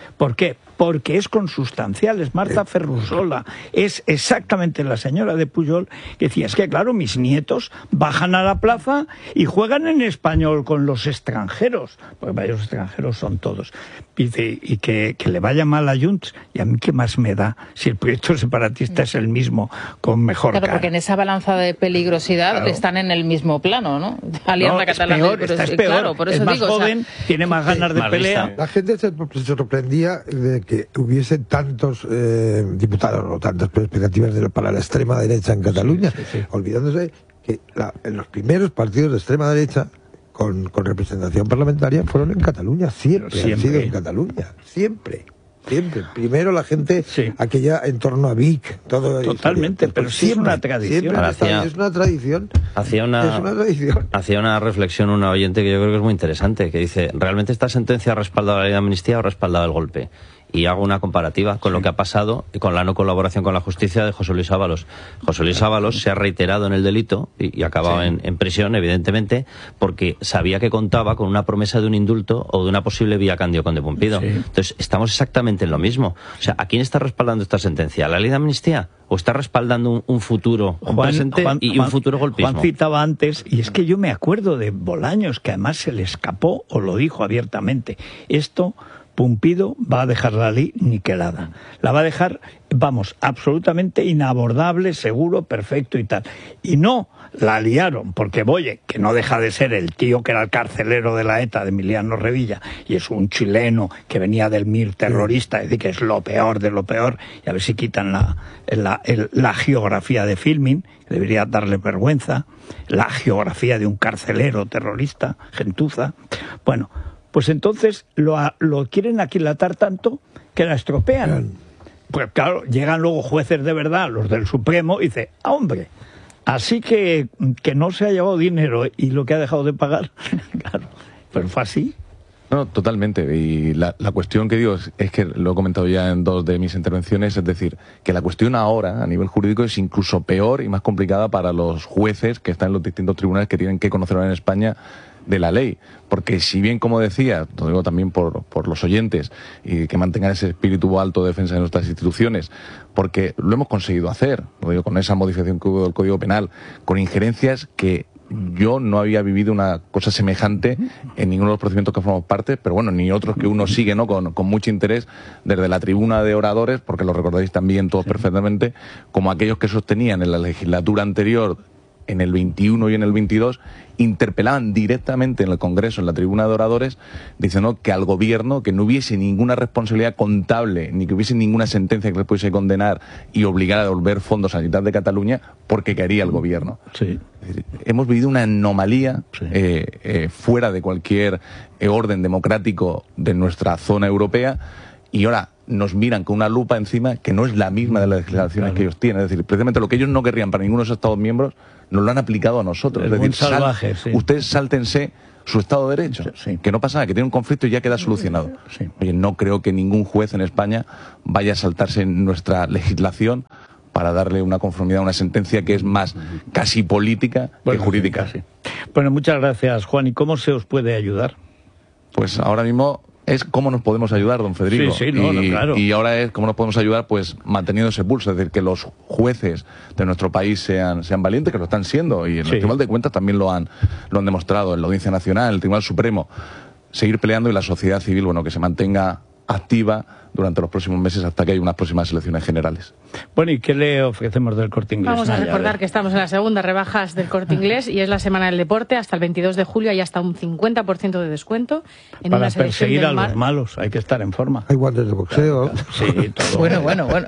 ¿Por qué? Porque es consustancial, es Marta Ferrusola, es exactamente la señora de Pujol que decía, es que claro, mis nietos bajan a la plaza y juegan en español con los extranjeros, porque vaya, los extranjeros son todos, y, de, y que, que le vaya mal a Junts, y a mí qué más me da si el proyecto separatista es el mismo, con mejor
Claro,
cara.
porque en esa balanza de peligrosidad
Claro.
están en el mismo plano, ¿no? Alianza
No,
Catalana.
es peor,
pero
esta es
sí,
peor,
claro, por eso
es más
digo, o sea,
joven, tiene más ganas de
Más
pelea.
lista. La gente se, se sorprendía de que hubiese tantos eh, diputados o tantas expectativas de, para la extrema derecha en Cataluña, sí, sí, sí. olvidándose que la, en los primeros partidos de extrema derecha con, con representación parlamentaria fueron en Cataluña, siempre, siempre. han sido en Cataluña, siempre. Siempre. Primero la gente, sí. aquella en torno a Vic, todo.
Totalmente, pero sí es una tradición.
Hacía, es una tradición.
Hacía una,
es una tradición.
Hacía una reflexión una oyente que yo creo que es muy interesante, que dice, ¿realmente esta sentencia ha respaldado la ley de amnistía o ha respaldado el golpe? Y hago una comparativa con sí. lo que ha pasado y con la no colaboración con la justicia de José Luis Ábalos. José Luis Ábalos se ha reiterado en el delito y, y ha acabado sí. en, en prisión, evidentemente, porque sabía que contaba con una promesa de un indulto o de una posible vía Cándido Conde Pumpido. Sí. Entonces, estamos exactamente en lo mismo. O sea, ¿a quién está respaldando esta sentencia? ¿A la ley de amnistía? ¿O está respaldando un, un futuro un Juan, presente Juan, y un futuro golpismo?
Juan citaba antes, y es que yo me acuerdo de Bolaños, que además se le escapó o lo dijo abiertamente. Esto... Pumpido va a dejar la ley niquelada. La va a dejar, vamos, absolutamente inabordable, seguro, perfecto y tal. Y no la liaron, porque Boye, que no deja de ser el tío que era el carcelero de la ETA, de Emiliano Revilla, y es un chileno que venía del M I R terrorista, es decir, que es lo peor de lo peor, y a ver si quitan la, la, el, la geografía de Filmin, que debería darle vergüenza, la geografía de un carcelero terrorista, gentuza. Bueno, pues entonces lo, lo quieren aquilatar tanto que la estropean. Pues claro, llegan luego jueces de verdad, los del Supremo, y dice, ah, hombre, así que, que no se ha llevado dinero y lo que ha dejado de pagar, claro, pero fue así.
No, totalmente. Y la, la cuestión que digo es, es que lo he comentado ya en dos de mis intervenciones, es decir, que la cuestión ahora, a nivel jurídico, es incluso peor y más complicada para los jueces que están en los distintos tribunales que tienen que conocer en España de la ley, porque si bien, como decía, lo digo también por, por los oyentes, y que mantengan ese espíritu alto de defensa de nuestras instituciones, porque lo hemos conseguido hacer, lo digo con esa modificación que hubo del Código Penal, con injerencias que yo no había vivido una cosa semejante en ninguno de los procedimientos que formamos parte, pero bueno, ni otros que uno sigue, ¿no? Con, con mucho interés desde la tribuna de oradores, porque lo recordáis también todos sí. perfectamente, como aquellos que sostenían en la legislatura anterior, en el veintiuno y en el veintidós, interpelaban directamente en el Congreso, en la tribuna de oradores, diciendo que al gobierno, que no hubiese ninguna responsabilidad contable, ni que hubiese ninguna sentencia que les pudiese condenar y obligar a devolver fondos a la Generalitat de Cataluña, porque quería el gobierno.
Sí.
Hemos vivido una anomalía sí. eh, eh, fuera de cualquier eh, orden democrático de nuestra zona europea, y ahora nos miran con una lupa encima que no es la misma de las legislaciones claro. que ellos tienen. Es decir, precisamente lo que ellos no querrían para ninguno de esos Estados miembros, nos lo han aplicado a nosotros.
Es,
es decir,
salvaje,
sal,
sí.
ustedes sáltense su Estado de Derecho, sí. que no pasa nada, que tiene un conflicto y ya queda solucionado.
Sí.
Oye, no creo que ningún juez en España vaya a saltarse nuestra legislación para darle una conformidad a una sentencia que es más casi política bueno, que jurídica.
Sí. Bueno, muchas gracias, Juan. ¿Y cómo se os puede ayudar?
Pues ahora mismo es cómo nos podemos ayudar, don Federico.
Sí, sí, no,
y,
no, claro.
y ahora es cómo nos podemos ayudar, pues manteniendo ese pulso, es decir, que los jueces de nuestro país sean, sean valientes, que lo están siendo, y en sí. el Tribunal de Cuentas también lo han, lo han demostrado, en la Audiencia Nacional, en el Tribunal Supremo, seguir peleando, y la sociedad civil, bueno, que se mantenga activa durante los próximos meses hasta que haya unas próximas elecciones generales.
Bueno, ¿y qué le ofrecemos del Corte Inglés?
Vamos a recordar que estamos en las segundas rebajas del Corte Inglés y es la Semana del Deporte. Hasta el veintidós de julio hay hasta un cincuenta por ciento de descuento. En
Para
una
perseguir a
mar...
los malos, hay que estar en forma.
Hay guantes de boxeo.
Sí, todo.
Bueno, bueno, bueno.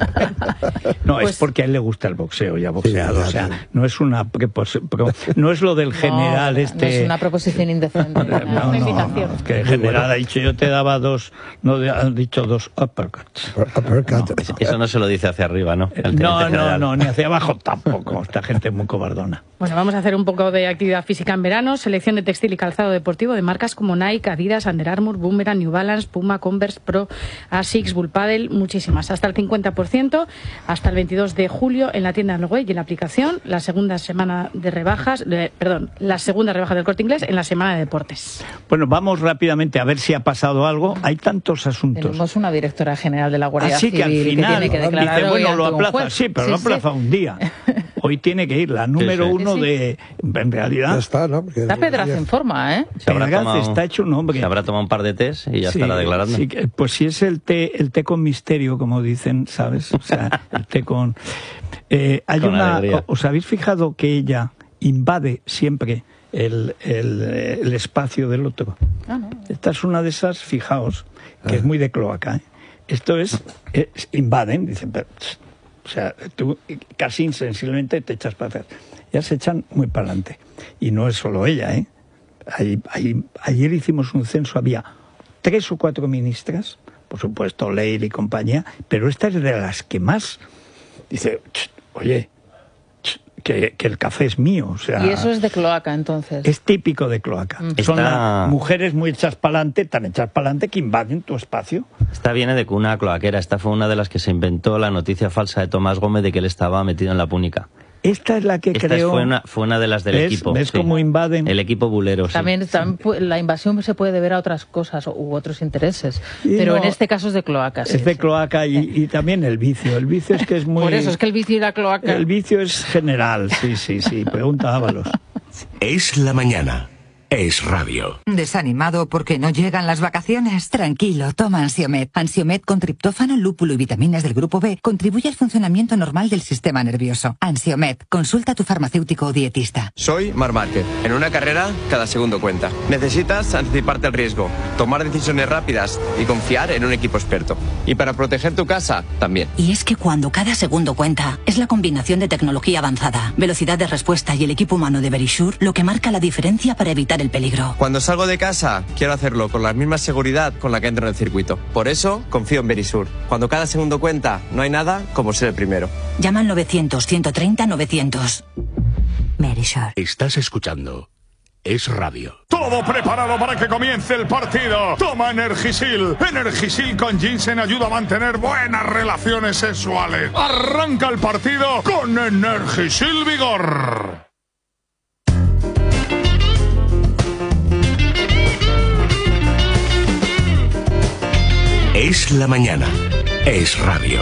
No,
pues...
es porque a él le gusta el boxeo y ha boxeado. Sí, o sea, no es una no es lo del general
no,
este.
No es una proposición indecente.
No, no, no, no, que el general ha dicho yo te daba dos, no ha dicho dos uppercuts.
Uppercut.
No, eso no se lo dice hacia arriba, ¿no?
No, no, no, ni hacia abajo tampoco. Esta gente es muy cobardona.
Bueno, vamos a hacer un poco de actividad física en verano. Selección de textil y calzado deportivo de marcas como Nike, Adidas, Under Armour, Boomerang, New Balance, Puma, Converse, Pro, Asics, Bullpaddle, muchísimas. Hasta el cincuenta por ciento, hasta el veintidós de julio en la tienda del web y en la aplicación. La segunda semana de rebajas, eh, perdón, la segunda rebaja del Corte Inglés en la semana de deportes.
Bueno, vamos rápidamente a ver si ha pasado algo. Hay tantos asuntos.
Tenemos una directora general de la Guardia
Así
Civil
que al final
que tiene que declarar
dice,
hoy
bueno, lo
ante un
aplaza.
juez.
Sí, pero
Sí,
lo
sí.
aplaza un día. Hoy tiene que ir la número
Sí, sí.
uno
Sí, sí.
de... En realidad...
Ya está, ¿no? Porque
Está Pedraz en forma, ¿eh?
Se habrá
Pedraz
tomado-
está hecho un hombre.
Se habrá tomado un par de test y ya
Sí,
estará declarando.
sí, que- pues si es el té, el té con misterio, como dicen, ¿sabes? O sea, el té con... Eh, hay
Con
una...
alegría.
¿Os habéis fijado que ella invade siempre el, el, el espacio del otro?
Ah, no.
Esta es una de esas, fijaos, que es muy de cloaca, ¿eh? Esto es, es invaden, dicen, pero, o sea, tú casi insensiblemente te echas para atrás. Ya se echan muy para adelante. Y no es solo ella, ¿eh? Hay, hay, ayer hicimos un censo, había tres o cuatro ministras, por supuesto, Leir y compañía, pero esta es de las que más dice, oye, que, que el café es mío, o sea...
Y eso es de cloaca, entonces.
Es típico de cloaca.
Mm.
Son
Está-
las mujeres muy hechas para adelante, tan hechas para adelante que invaden tu espacio.
Esta viene de cuna cloaquera. Esta fue una de las que se inventó la noticia falsa de Tomás Gómez de que él estaba metido en la púnica.
Esta es la que
Esta
creo...
fue, una, fue una de las del
¿Ves?
equipo.
¿Ves cómo invaden?
El equipo bulero, sí.
También, también pu- la invasión se puede deber a otras cosas u otros intereses,
Y
pero
no,
en este caso es de cloaca. Sí,
es de
sí.
cloaca y, y también el vicio. El vicio es que es muy...
Por eso es que el vicio y la cloaca.
El vicio es general, sí, sí, sí. Pregunta Ábalos.
Es la mañana. Es radio.
¿Desanimado porque no llegan las vacaciones? Tranquilo, toma Ansiomed. Ansiomed con triptófano, lúpulo y vitaminas del grupo B contribuye al funcionamiento normal del sistema nervioso. Ansiomed, consulta a tu farmacéutico o dietista.
Soy Mar Márquez. En una carrera, cada segundo cuenta. Necesitas anticiparte al riesgo, tomar decisiones rápidas y confiar en un equipo experto. Y para proteger tu casa, también.
Y es que cuando cada segundo cuenta, es la combinación de tecnología avanzada, velocidad de respuesta y el equipo humano de Verisure lo que marca la diferencia para evitar el peligro.
Cuando salgo de casa, quiero hacerlo con la misma seguridad con la que entro en el circuito. Por eso, confío en Verisure. Cuando cada segundo cuenta, no hay nada como ser el primero.
Llama al novecientos, ciento treinta, novecientos. Verisure.
Estás escuchando Es radio.
Todo preparado para que comience el partido. Toma Energisil. Energisil con ginseng ayuda a mantener buenas relaciones sexuales. Arranca el partido con Energisil Vigor.
Es la mañana. Es radio.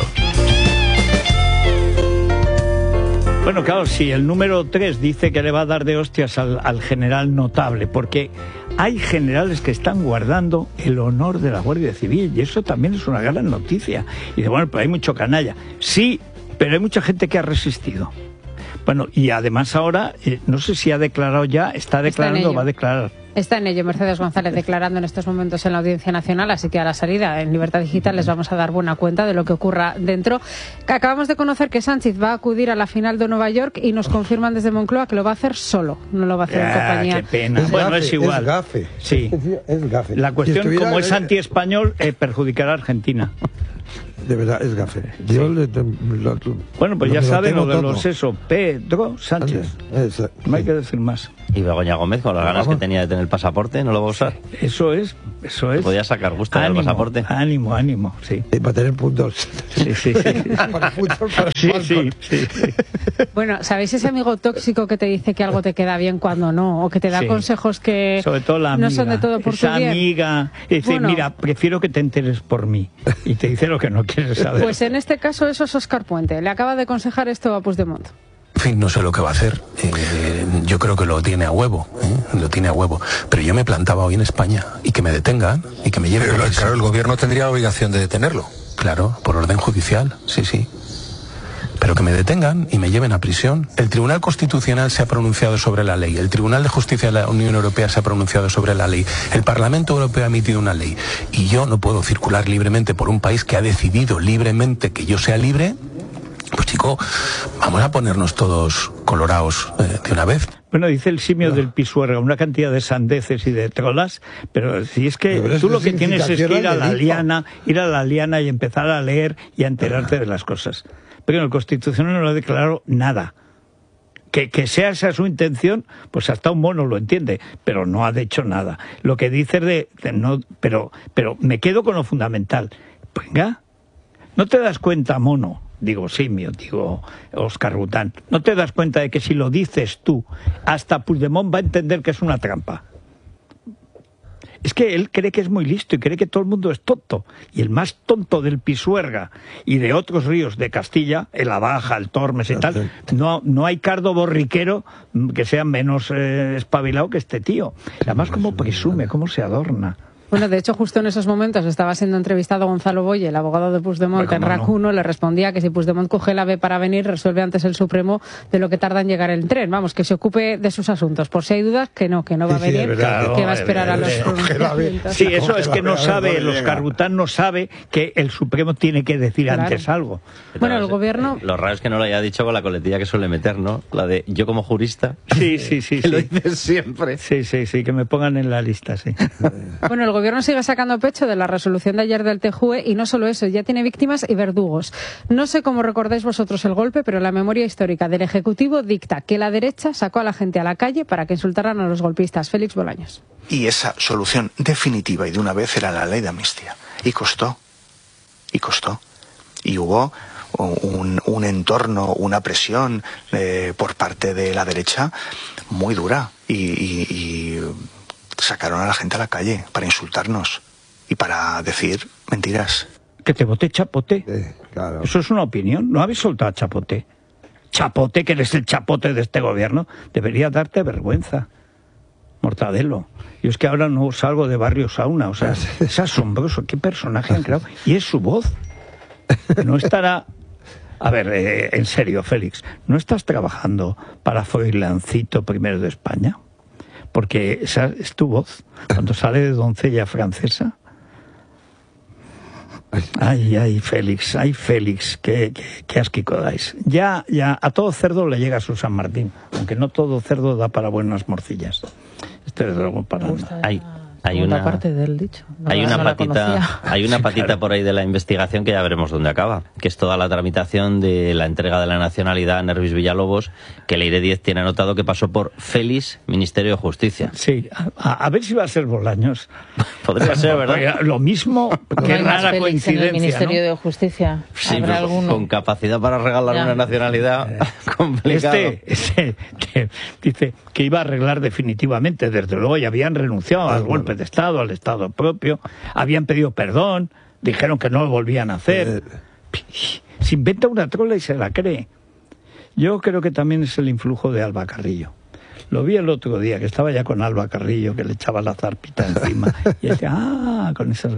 Bueno, claro, si el número tres dice que le va a dar de hostias al, al general notable, porque hay generales que están guardando el honor de la Guardia Civil, y eso también es una gran noticia. Y dice, bueno, pero hay mucho canalla. Sí, pero hay mucha gente que ha resistido. Bueno, y además ahora, eh, no sé si ha declarado ya, está declarando o va a declarar.
Está en ello Mercedes González declarando en estos momentos en la Audiencia Nacional, así que a la salida en Libertad Digital les vamos a dar buena cuenta de lo que ocurra dentro. Acabamos de conocer que Sánchez va a acudir a la final de Nueva York y nos confirman desde Moncloa que lo va a hacer solo, no lo va a hacer en
Ah,
compañía.
qué pena.
Es
Bueno,
gafe,
es igual.
Es gafe.
Sí.
Es gafe.
La cuestión,
Si estuviera-
como es anti-español, eh, perjudicará a Argentina.
De verdad, es gafe. Yo le- lo-
Bueno, pues
lo-
ya
lo
saben
tengo
lo de
todo.
los eso. Pedro Sánchez.
Esa-
No hay que decir más.
Y Begoña Gómez, con las ganas
Vamos.
que tenía de tener el pasaporte, ¿no lo va a usar?
Eso es, eso es.
Podía sacar gusto del
Ánimo,
pasaporte.
Ánimo, ánimo, sí.
Y para tener puntos.
Sí, sí, sí.
Para fútbol, para
Sí,
fútbol.
sí, sí, sí.
Bueno, ¿sabéis ese amigo tóxico que te dice que algo te queda bien cuando no? O que te da
Sí.
consejos que
Sobre todo la amiga.
no son de todo por
Esa
tu bien.
amiga dice,
Bueno.
mira, prefiero que te enteres por mí. Y te dice lo que no quieres saber.
Pues en este caso eso es Óscar Puente. Le acaba de aconsejar esto a Puigdemont.
En fin, no sé lo que va a hacer. Eh, yo creo que lo tiene a huevo, ¿eh? Lo tiene a huevo. Pero yo me plantaba hoy en España y que me detengan y que me lleven.
Pero,
preso.
claro, el gobierno tendría obligación de detenerlo.
Claro, por orden judicial, sí, sí. Pero que me detengan y me lleven a prisión. El Tribunal Constitucional se ha pronunciado sobre la ley. El Tribunal de Justicia de la Unión Europea se ha pronunciado sobre la ley. El Parlamento Europeo ha emitido una ley. Y yo no puedo circular libremente por un país que ha decidido libremente que yo sea libre. Pues chico, vamos a ponernos todos colorados eh, de una vez.
Bueno, dice el simio del Pisuerga, una cantidad de sandeces y de trolas, pero si es que pero tú lo que tienes es que ir a la liana, ir a la liana y empezar a leer y a enterarte de las cosas. Pero el Constitucional no lo ha declarado nada. Que, que sea esa su intención, pues hasta un mono lo entiende, pero no ha dicho nada. Lo que dice de, de no, pero, pero me quedo con lo fundamental. Venga, ¿no te das cuenta, mono? Digo simio, digo Óscar Bután. ¿No te das cuenta de que si lo dices tú, hasta Puigdemont va a entender que es una trampa? Es que él cree que es muy listo y cree que todo el mundo es tonto. Y el más tonto del Pisuerga y de otros ríos de Castilla, el Abaja, el Tormes y tal, no, no hay cardo borriquero que sea menos eh, espabilado que este tío. Además, cómo presume, cómo se adorna.
Bueno, de hecho, justo en esos momentos estaba siendo entrevistado Gonzalo Boye, el abogado de Puigdemont, en RAC uno, le respondía que si Puigdemont coge el AVE para venir, resuelve antes el Supremo de lo que tarda en llegar el tren. Vamos, que se ocupe de sus asuntos. Por si hay dudas, que no, que no va a venir, sí, sí, que va a esperar a los pronunciamientos.
Sí, eso es que no sabe, el Óscar Bután no sabe que el Supremo tiene que decir claro. antes algo.
Bueno, el gobierno...
Lo raro es que no lo haya dicho con la coletilla que suele meter, ¿no? La de yo como jurista.
Sí, sí, sí.
Que
sí.
lo dices siempre.
Sí, sí, sí, que me pongan en la lista, sí.
Bueno, el gobierno sigue sacando pecho de la resolución de ayer del T J U E y no solo eso, ya tiene víctimas y verdugos. No sé cómo recordáis vosotros el golpe, pero la memoria histórica del Ejecutivo dicta que la derecha sacó a la gente a la calle para que insultaran a los golpistas. Félix Bolaños.
Y esa solución definitiva y de una vez era la ley de amnistía. Y costó. Y costó. Y hubo un, un entorno, una presión eh, por parte de la derecha muy dura. Y, y, y sacaron a la gente a la calle para insultarnos. Y para decir mentiras.
Que te voté Chapote. Sí, claro. Eso es una opinión. ¿No habéis soltado a Chapote? Chapote, que eres el chapote de este gobierno. Debería darte vergüenza. Mortadelo. Yo es que ahora no salgo de Barrio Sauna. O sea, es asombroso. ¿Qué personaje han creado? Y es su voz. No estará... A ver, eh, en serio, Félix. ¿No estás trabajando para Froilancito primero de España? Porque esa es tu voz. Cuando sale de doncella francesa... Ay, ay, Félix, ay, Félix, qué, qué, qué asquico dais. Ya, ya, a todo cerdo le llega su San Martín, aunque no todo cerdo da para buenas morcillas. Este es algo para...
Hay, hay una
parte del dicho. No,
hay una
no
patita, hay una
Sí,
patita
claro.
por ahí de la investigación que ya veremos dónde acaba, que es toda la tramitación de la entrega de la nacionalidad a Nervis Villalobos, que Leire Díez tiene anotado que pasó por Félix, Ministerio de Justicia.
Sí, a, a ver si va a ser Bolaños.
Podría ser, ¿verdad?
Oiga, lo mismo, qué
hay más
rara
Félix
coincidencia,
en el Ministerio
¿no?
de Justicia.
Sí,
Habrá
pero
alguno.
con capacidad para regalar
Ya.
una nacionalidad complicado.
Este, este que dice que iba a arreglar definitivamente, desde luego, y habían renunciado al golpe de Estado, al Estado propio, habían pedido perdón, dijeron que no lo volvían a hacer. Se inventa una trola y se la cree. Yo creo que también es el influjo de Alba Carrillo. Lo vi el otro día, que estaba ya con Alba Carrillo, que le echaba la zarpita encima, y decía, ah, con esas...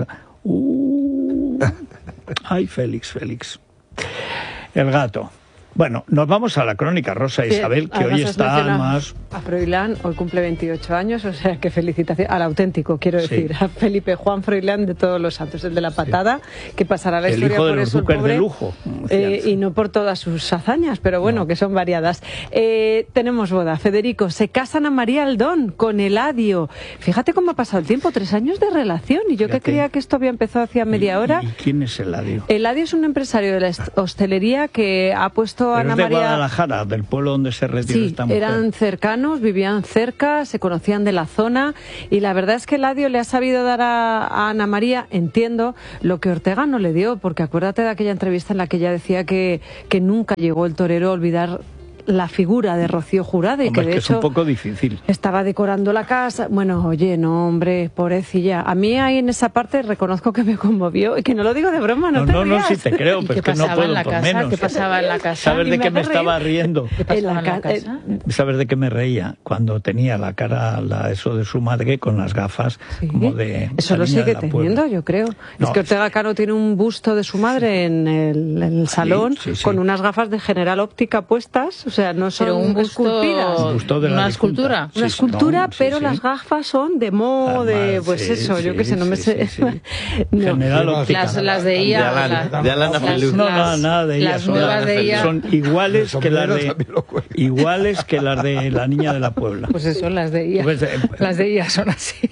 Uh, ay, Félix, Félix. El gato. Bueno, nos vamos a la crónica rosa,
Sí,
Isabel, que
además
hoy
has
está
mencionado
más...
A Froilán, hoy cumple veintiocho años, o sea que felicitaciones al auténtico, quiero
Sí.
decir, a Felipe Juan Froilán de Todos los Santos, el de la patada, que pasará la
El
historia
hijo de
por
los
eso el
duques
pobre,
de lujo.
eh, y no por todas sus hazañas, pero bueno, que son variadas. Eh, tenemos boda, Federico, se casan a María Aldón con Eladio. Fíjate cómo ha pasado el tiempo, tres años de relación, y yo
Fíjate.
que creía que esto había empezado hacía media hora.
¿Y quién es Eladio?
Eladio es un empresario de la est- hostelería que ha puesto a
Pero
Ana
es de
María...
Guadalajara, del pueblo donde se retiró
Sí,
esta mujer.
eran cercanos, vivían cerca, se conocían de la zona y la verdad es que Eladio le ha sabido dar a, a Ana María, entiendo, lo que Ortega no le dio, porque acuérdate de aquella entrevista en la que ella decía que, que nunca llegó el torero a olvidar la figura de Rocío Jurado y
Hombre,
que de
es que es
hecho
un poco difícil.
estaba decorando la casa. Bueno, oye, no, hombre, pobrecilla. A mí ahí en esa parte reconozco que me conmovió y que no lo digo de broma, no,
No,
te
no, no,
rías.
sí te creo,
¿Y
pero
qué
es que no
pasaba
puedo
en la
por
casa?
menos.
¿Qué pasaba en la casa?
¿Sabes
Y
de
me
qué me
hace reír.
estaba riendo?
¿Qué pasaba
En la
en la
ca-
casa?
¿Sabes de qué me reía? Cuando tenía la cara, la, eso de su madre, con las gafas, como de...
Eso
la
lo
niña
sigue
de la Puebla.
teniendo, yo creo.
No,
es que Ortega Cano tiene un busto de su madre en el, en el salón
sí, sí.
con unas gafas de General Óptica puestas. O sea, no son
pero un busto,
esculpidas.
Un busto de la
una
difunta.
escultura.
Sí,
Una
sí,
escultura,
no, sí,
pero
sí.
las gafas son de mo, de
Además,
pues
sí,
eso, yo
sí,
qué sé, no me
sí,
sé.
sí, sí.
No.
General Óptica.
Las, las de I A.
De Alan-
la-
de Alan
las-
Afeluz.
No, no,
las-
nada de ellas.
Las
Son,
nuevas de I A.
son iguales que las de
también lo cuelgan.
iguales que las de la niña de la Puebla.
Pues eso, las de I A.
Pues, eh,
Las de I A son así.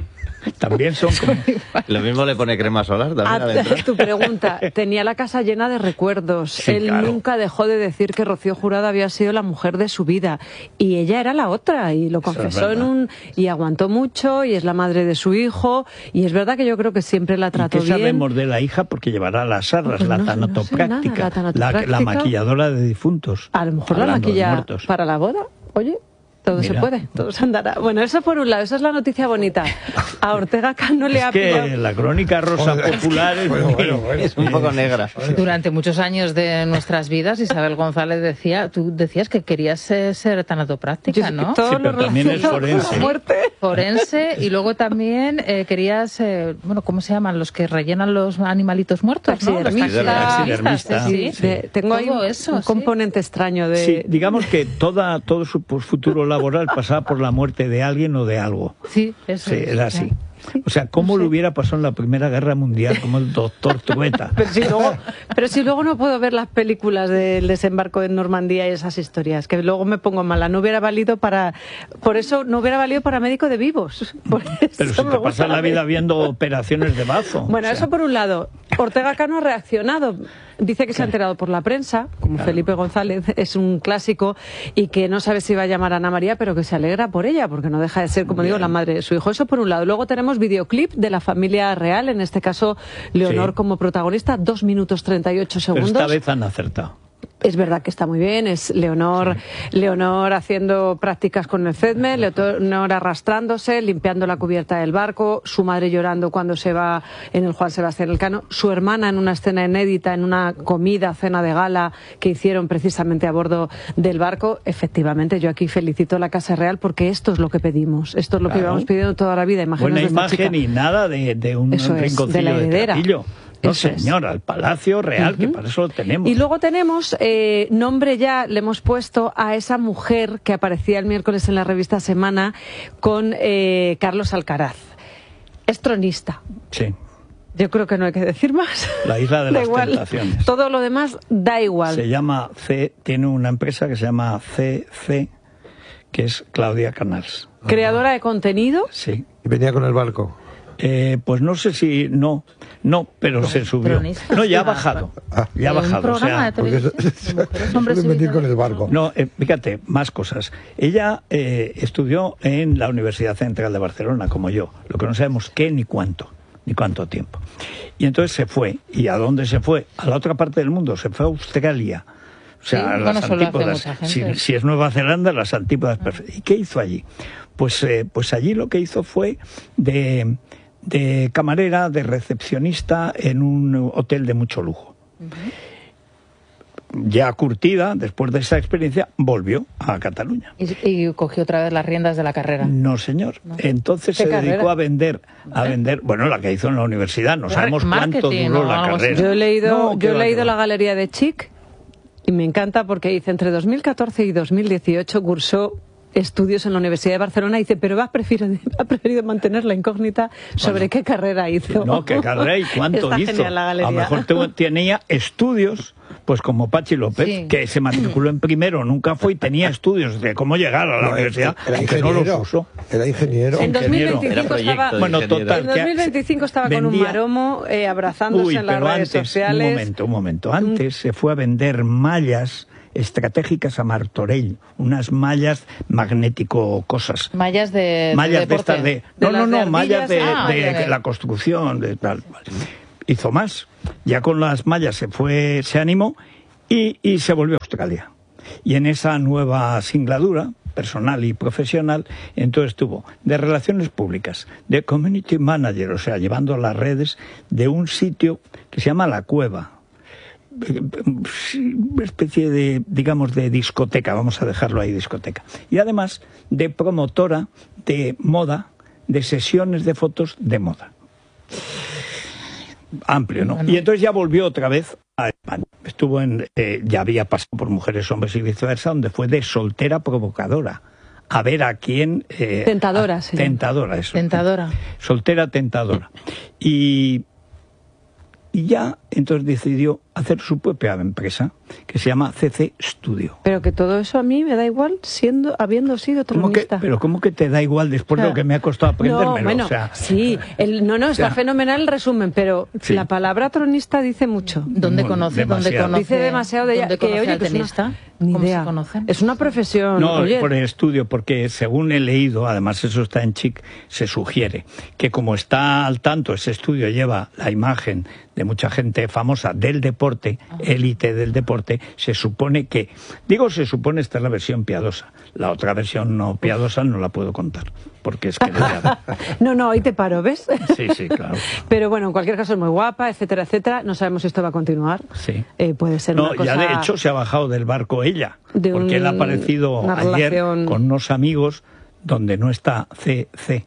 También son como...
Lo mismo le pone crema solar también
Ah,
adentro.
tu pregunta, tenía la casa llena de recuerdos.
Sí,
Él
claro.
nunca dejó de decir que Rocío Jurado había sido la mujer de su vida y ella era la otra y lo
Eso es
confesó en
verdad.
un y aguantó mucho y es la madre de su hijo y es verdad que yo creo que siempre la
¿Y
trató
qué
bien.
sabemos de la hija? Porque llevará las arras,
Pues
la
no, no sé
tanatopráctica,
nada, la tanatopráctica.
la, la maquilladora de difuntos.
A lo mejor la
Hablando de
maquilla
muertos.
para la boda. Oye, todo
Mira.
se puede, todo se andará. Bueno, eso por un lado, esa es la noticia bonita. A Ortega Cano le
Es
ha
que
pillado.
la crónica rosa
Joder,
popular es,
bueno,
muy-
bueno, bueno.
Es un poco negra.
Durante muchos años de nuestras vidas, Isabel González decía, tú decías que querías eh, ser tanatopráctica,
Yo-
¿no?
todo
Sí,
lo
pero también es
relacionado con la
forense.
muerte.
Forense, y luego también eh, querías, eh, bueno, ¿cómo se llaman? Los que rellenan los animalitos muertos, ¿no? Los
Taxidermista.
Taxidermista,
sí,
Sí, de- tengo ahí
Todo
un,
eso,
un
sí.
componente extraño de...
Sí, digamos que toda, todo su pues, futuro laboral pasaba por la muerte de alguien o de algo.
Sí, eso
Sí,
es,
era así.
ya.
O sea, ¿cómo le hubiera pasado en la Primera Guerra Mundial como el doctor Trueta?
Pero si, luego, pero si luego no puedo ver las películas del desembarco en Normandía y esas historias, que luego me pongo mala. No hubiera valido para... Por eso no hubiera valido para médico de vivos. Por eso
Pero si
me
te
gusta
pasas la
peli.
vida viendo operaciones de bazo.
Bueno,
o sea,
eso por un lado. Ortega Cano ha reaccionado. Dice que se ha enterado por la prensa, como
Claro.
Felipe González, es un clásico, y que no sabe si va a llamar a Ana María, pero que se alegra por ella, porque no deja de ser, como digo, la madre de su hijo. Eso por un lado. Luego tenemos videoclip de la familia real, en este caso Leonor
Sí.
como protagonista, dos minutos treinta y ocho
pero
segundos.
esta vez han acertado.
Es verdad que está muy bien, es Leonor, Leonor haciendo prácticas con el CEDME, Leonor arrastrándose, limpiando la cubierta del barco, su madre llorando cuando se va en el Juan Sebastián Elcano, su hermana en una escena inédita, en una comida, cena de gala que hicieron precisamente a bordo del barco. Efectivamente, yo aquí felicito a la Casa Real porque esto es lo que pedimos, esto es lo que
Claro.
íbamos pidiendo toda la vida. Imágenes
Buena
de esta
imagen
chica.
y nada de, de un
Eso es,
rinconcillo
de la
de
heredera.
trapillo. No,
Eso es.
señora, el Palacio Real, que para eso lo tenemos.
Y luego tenemos, eh, nombre ya le hemos puesto a esa mujer que aparecía el miércoles en la revista Semana con eh, Carlos Alcaraz. Es tronista.
Sí,
Yo creo que no hay que decir más.
la isla de
Da
las
igual.
tentaciones.
Todo lo demás da igual.
Se llama C, tiene una empresa que se llama C C, que es Claudia Canals.
Creadora de contenido.
Sí.
Y venía con el barco.
Eh, pues no sé si, no, no, pero se subió.
Cronista,
No, ya ha
sí.
bajado. Ya ha
¿Un
bajado. O
programa
sea,
de televisión?
Porque
Mujeres, hombres y
suelen venir con
vidas.
el barco.
no, eh, fíjate, más cosas. Ella eh, estudió en la Universidad Central de Barcelona, como yo, lo que no sabemos qué ni cuánto, ni cuánto tiempo. Y entonces se fue. ¿Y a dónde se fue? A la otra parte del mundo, se fue a Australia. O sea,
Sí,
a
bueno,
las
eso lo hace
antípodas.
mucha
Si,
gente.
si es Nueva Zelanda, las antípodas perfectas. ¿Y qué hizo allí? Pues, eh, pues allí lo que hizo fue de, de camarera, de recepcionista en un hotel de mucho lujo. Ya curtida, después de esa experiencia, volvió a Cataluña.
Y, y cogió otra vez las riendas de la carrera.
No, señor. Entonces se
¿Qué
dedicó
carrera?
a vender, a vender, bueno, la que hizo en la universidad, no sabemos cuánto
Marketing
duró
o
la
algo así.
carrera.
Yo he leído,
No, que
yo he
va,
leído
que
la
va.
galería de Chic y me encanta porque dice entre dos mil catorce y dos mil dieciocho cursó estudios en la Universidad de Barcelona. Dice, pero ha preferido, ha preferido mantener la incógnita sobre qué carrera hizo.
No, qué carrera y cuánto
Está
hizo.
genial la galería.
A lo mejor te- tenía estudios, pues como Pachi López,
Sí.
que se matriculó en primero, nunca fue y tenía estudios de cómo llegar a la
No,
universidad,
era
aunque no
ingeniero.
los usó.
Era ingeniero.
En dos mil veinticinco
Era proyecto
estaba,
de
Bueno,
ingeniero.
total,
en dos mil veinticinco estaba con un
vendía-
maromo eh, abrazándose
Uy,
en las
pero
redes
antes,
sociales.
un momento, un momento. Antes se fue a vender mallas estratégicas a Martorell, unas mallas magnético cosas.
Mallas de,
mallas de,
deporte.
estas de
De
no no
las de
no mallas de,
ardillas.
Ah,
de
ya, ya.
la construcción de tal. Hizo más, ya con las mallas se fue, se animó y, y se volvió a Australia. Y en esa nueva singladura personal y profesional, entonces tuvo de relaciones públicas, de community manager, o sea, llevando las redes de un sitio que se llama La Cueva. Una especie de, digamos, de discoteca, vamos a dejarlo ahí, discoteca. Y además de promotora de moda, de sesiones de fotos de moda. amplio, ¿no?
Bueno.
Y entonces ya volvió otra vez a España. Estuvo en, eh, ya había pasado por Mujeres, Hombres y Viceversa, donde fue de soltera provocadora. A ver a quién... Eh,
tentadora,
a,
sí.
Tentadora, eso.
Tentadora.
Soltera tentadora. Y, y ya entonces decidió hacer su propia empresa, que se llama C C Studio.
Pero que todo eso a mí me da igual, siendo habiendo sido
¿Cómo que,
tronista.
pero ¿cómo que te da igual después
O sea,
de lo que me ha costado aprendérmelo?
No, bueno,
o sea,
sí, el, no, no, está
o sea,
fenomenal el resumen, pero
sí.
la palabra tronista dice mucho.
¿Dónde conoce? ¿Dónde conoce?
Dice demasiado de ella.
¿Dónde
Que,
conoce
oye,
al
que es una-
tenista?
Ni
¿Cómo
idea.
se conocen?
Es una profesión.
No,
oye,
por el estudio, porque según he leído, además eso está en Chic, se sugiere que como está al tanto, ese estudio lleva la imagen de mucha gente famosa del deporte, élite del deporte, se supone que, digo se supone, esta es la versión piadosa, la otra versión no piadosa no la puedo contar, porque es que...
No, no, ahí te paro, ¿ves?
Sí, sí, claro.
Pero bueno, en cualquier caso es muy guapa, etcétera, etcétera. No sabemos si esto va a continuar.
Sí.
Eh, puede ser
No,
una cosa...
ya de hecho se ha bajado del barco ella,
De
porque
un-
él ha aparecido
una
ayer
relación-
con unos amigos donde no está C C.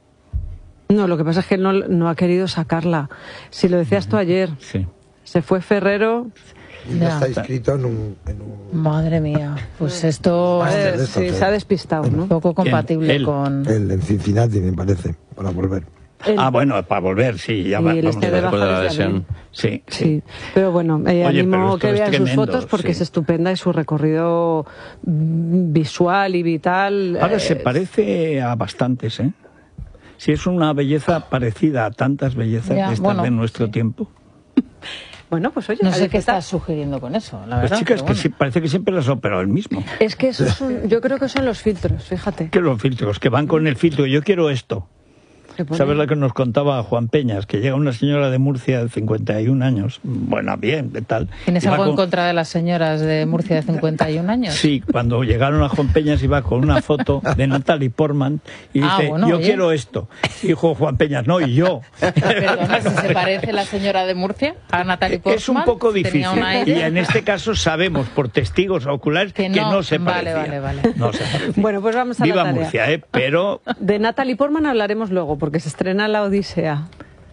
No, lo que pasa es que él no, no ha querido sacarla. Si lo decías tú ayer,
sí.
se fue Ferrero...
Y ya está inscrito en un... En un...
Madre mía, pues esto
Máster de estos,
sí,
¿eh?
se ha despistado, ¿no?
poco compatible
Él.
con...
El en Cincinnati, me parece, para volver.
El-
Ah, bueno, para volver, sí, ya
Y
va-
él
vamos
está
a
de
ver.
baja
Después de la
desde abril.
lesión. Sí, sí.
Sí, pero bueno, eh,
Oye, pero
animo
esto
que
es
vean
tremendo,
sus fotos porque
sí.
es estupenda y su recorrido mm, visual y vital.
Ahora
eh,
se parece a bastantes, ¿eh? Si es una belleza parecida a tantas bellezas
Ya,
de estas
bueno,
de nuestro tiempo.
Bueno, pues oye,
No
a
sé qué
disfrutar.
estás sugiriendo con eso, la
Pues
verdad.
chicas,
pero
que
bueno.
sí, parece que siempre las ha operado el mismo.
Es que eso es un- yo creo que son los filtros, fíjate.
Que los filtros, que van con el filtro, yo quiero esto.
Que ponen-
¿Sabes lo que nos contaba Juan Peñas? Que llega una señora de Murcia de cincuenta y un años, bueno, bien, de tal.
¿Tienes
y va
algo en
con-
contra de las señoras de Murcia de cincuenta y un años?
Sí, cuando llegaron a Juan Peñas iba con una foto de Natalie Portman y dice,
Ah, bueno,
yo
oye.
quiero esto. Dijo Juan Peñas, no, y yo.
Perdona, si se parece la señora de Murcia a Natalie Portman.
Es un poco
tenía
difícil.
un
Y
aire.
en este caso sabemos por testigos oculares que no,
no,
se
vale,
parecía.
vale, vale.
No se parecía.
Bueno, pues vamos a
Viva
la tarea.
Murcia, ¿eh? Pero
De Natalie Portman hablaremos luego porque se estrena La Odisea.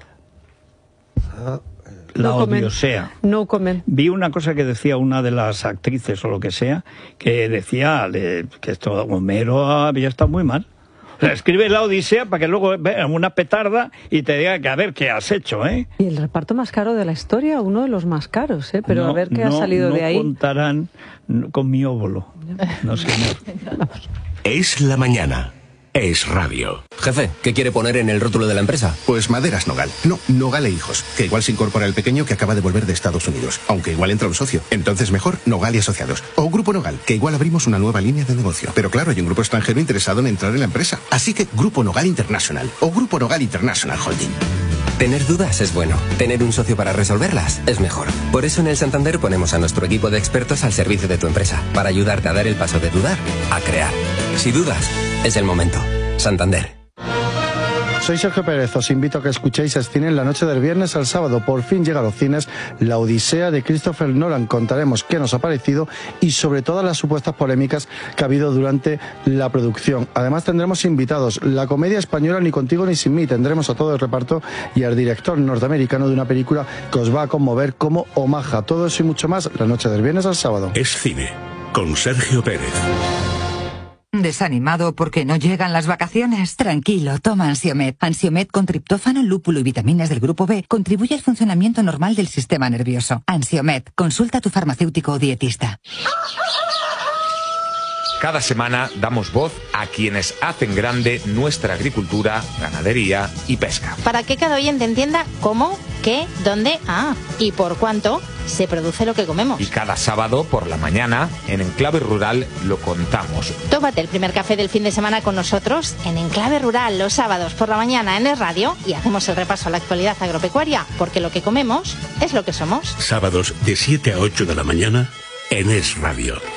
la
No comen.
Odisea.
No comen.
Vi una cosa que decía una de las actrices o lo que sea, que decía de- que esto Homero había estado muy mal. O sea, escribe la Odisea para que luego vea una petarda y te diga que a ver qué has hecho, ¿eh?
Y el reparto más caro de la historia, uno de los más caros, ¿eh? Pero
No,
a ver qué ha
no-
salido
no
de ahí.
contarán con mi óvulo. No, señor.
Es la mañana. Es radio.
Jefe, ¿qué quiere poner en el rótulo de la empresa?
Pues Maderas Nogal. No, Nogal e Hijos. Que igual se incorpora el pequeño que acaba de volver de Estados Unidos. Aunque igual entra un socio. Entonces mejor Nogal y Asociados. O Grupo Nogal, que igual abrimos una nueva línea de negocio. Pero claro, hay un grupo extranjero interesado en entrar en la empresa. Así que Grupo Nogal International. O Grupo Nogal International Holding.
Tener dudas es bueno. Tener un socio para resolverlas es mejor. Por eso en el Santander ponemos a nuestro equipo de expertos al servicio de tu empresa. Para ayudarte a dar el paso de dudar a crear. Si dudas, es el momento. Santander.
Soy Sergio Pérez, os invito a que escuchéis el cine en la noche del viernes al sábado. Por fin llega a los cines La Odisea de Christopher Nolan. Contaremos qué nos ha parecido y sobre todas las supuestas polémicas que ha habido durante la producción. Además tendremos invitados, la comedia española Ni contigo ni sin mí. Tendremos a todo el reparto y al director norteamericano de una película que os va a conmover como Omaha. Todo eso y mucho más la noche del viernes al sábado.
Es cine. Con Sergio Pérez.
¿Desanimado porque no llegan las vacaciones? Tranquilo, toma Ansiomet. Ansiomet con triptófano, lúpulo y vitaminas del grupo B contribuye al funcionamiento normal del sistema nervioso. Ansiomet, consulta a tu farmacéutico o dietista.
Cada semana damos voz a quienes hacen grande nuestra agricultura, ganadería y pesca.
Para que cada oyente entienda cómo, qué, dónde, ah, y por cuánto se produce lo que comemos.
Y cada sábado por la mañana, en Enclave Rural, lo contamos.
Tómate el primer café del fin de semana con nosotros en Enclave Rural los sábados por la mañana en Es Radio y hacemos el repaso a la actualidad agropecuaria, porque lo que comemos es lo que somos.
Sábados de siete a ocho de la mañana en Es Radio.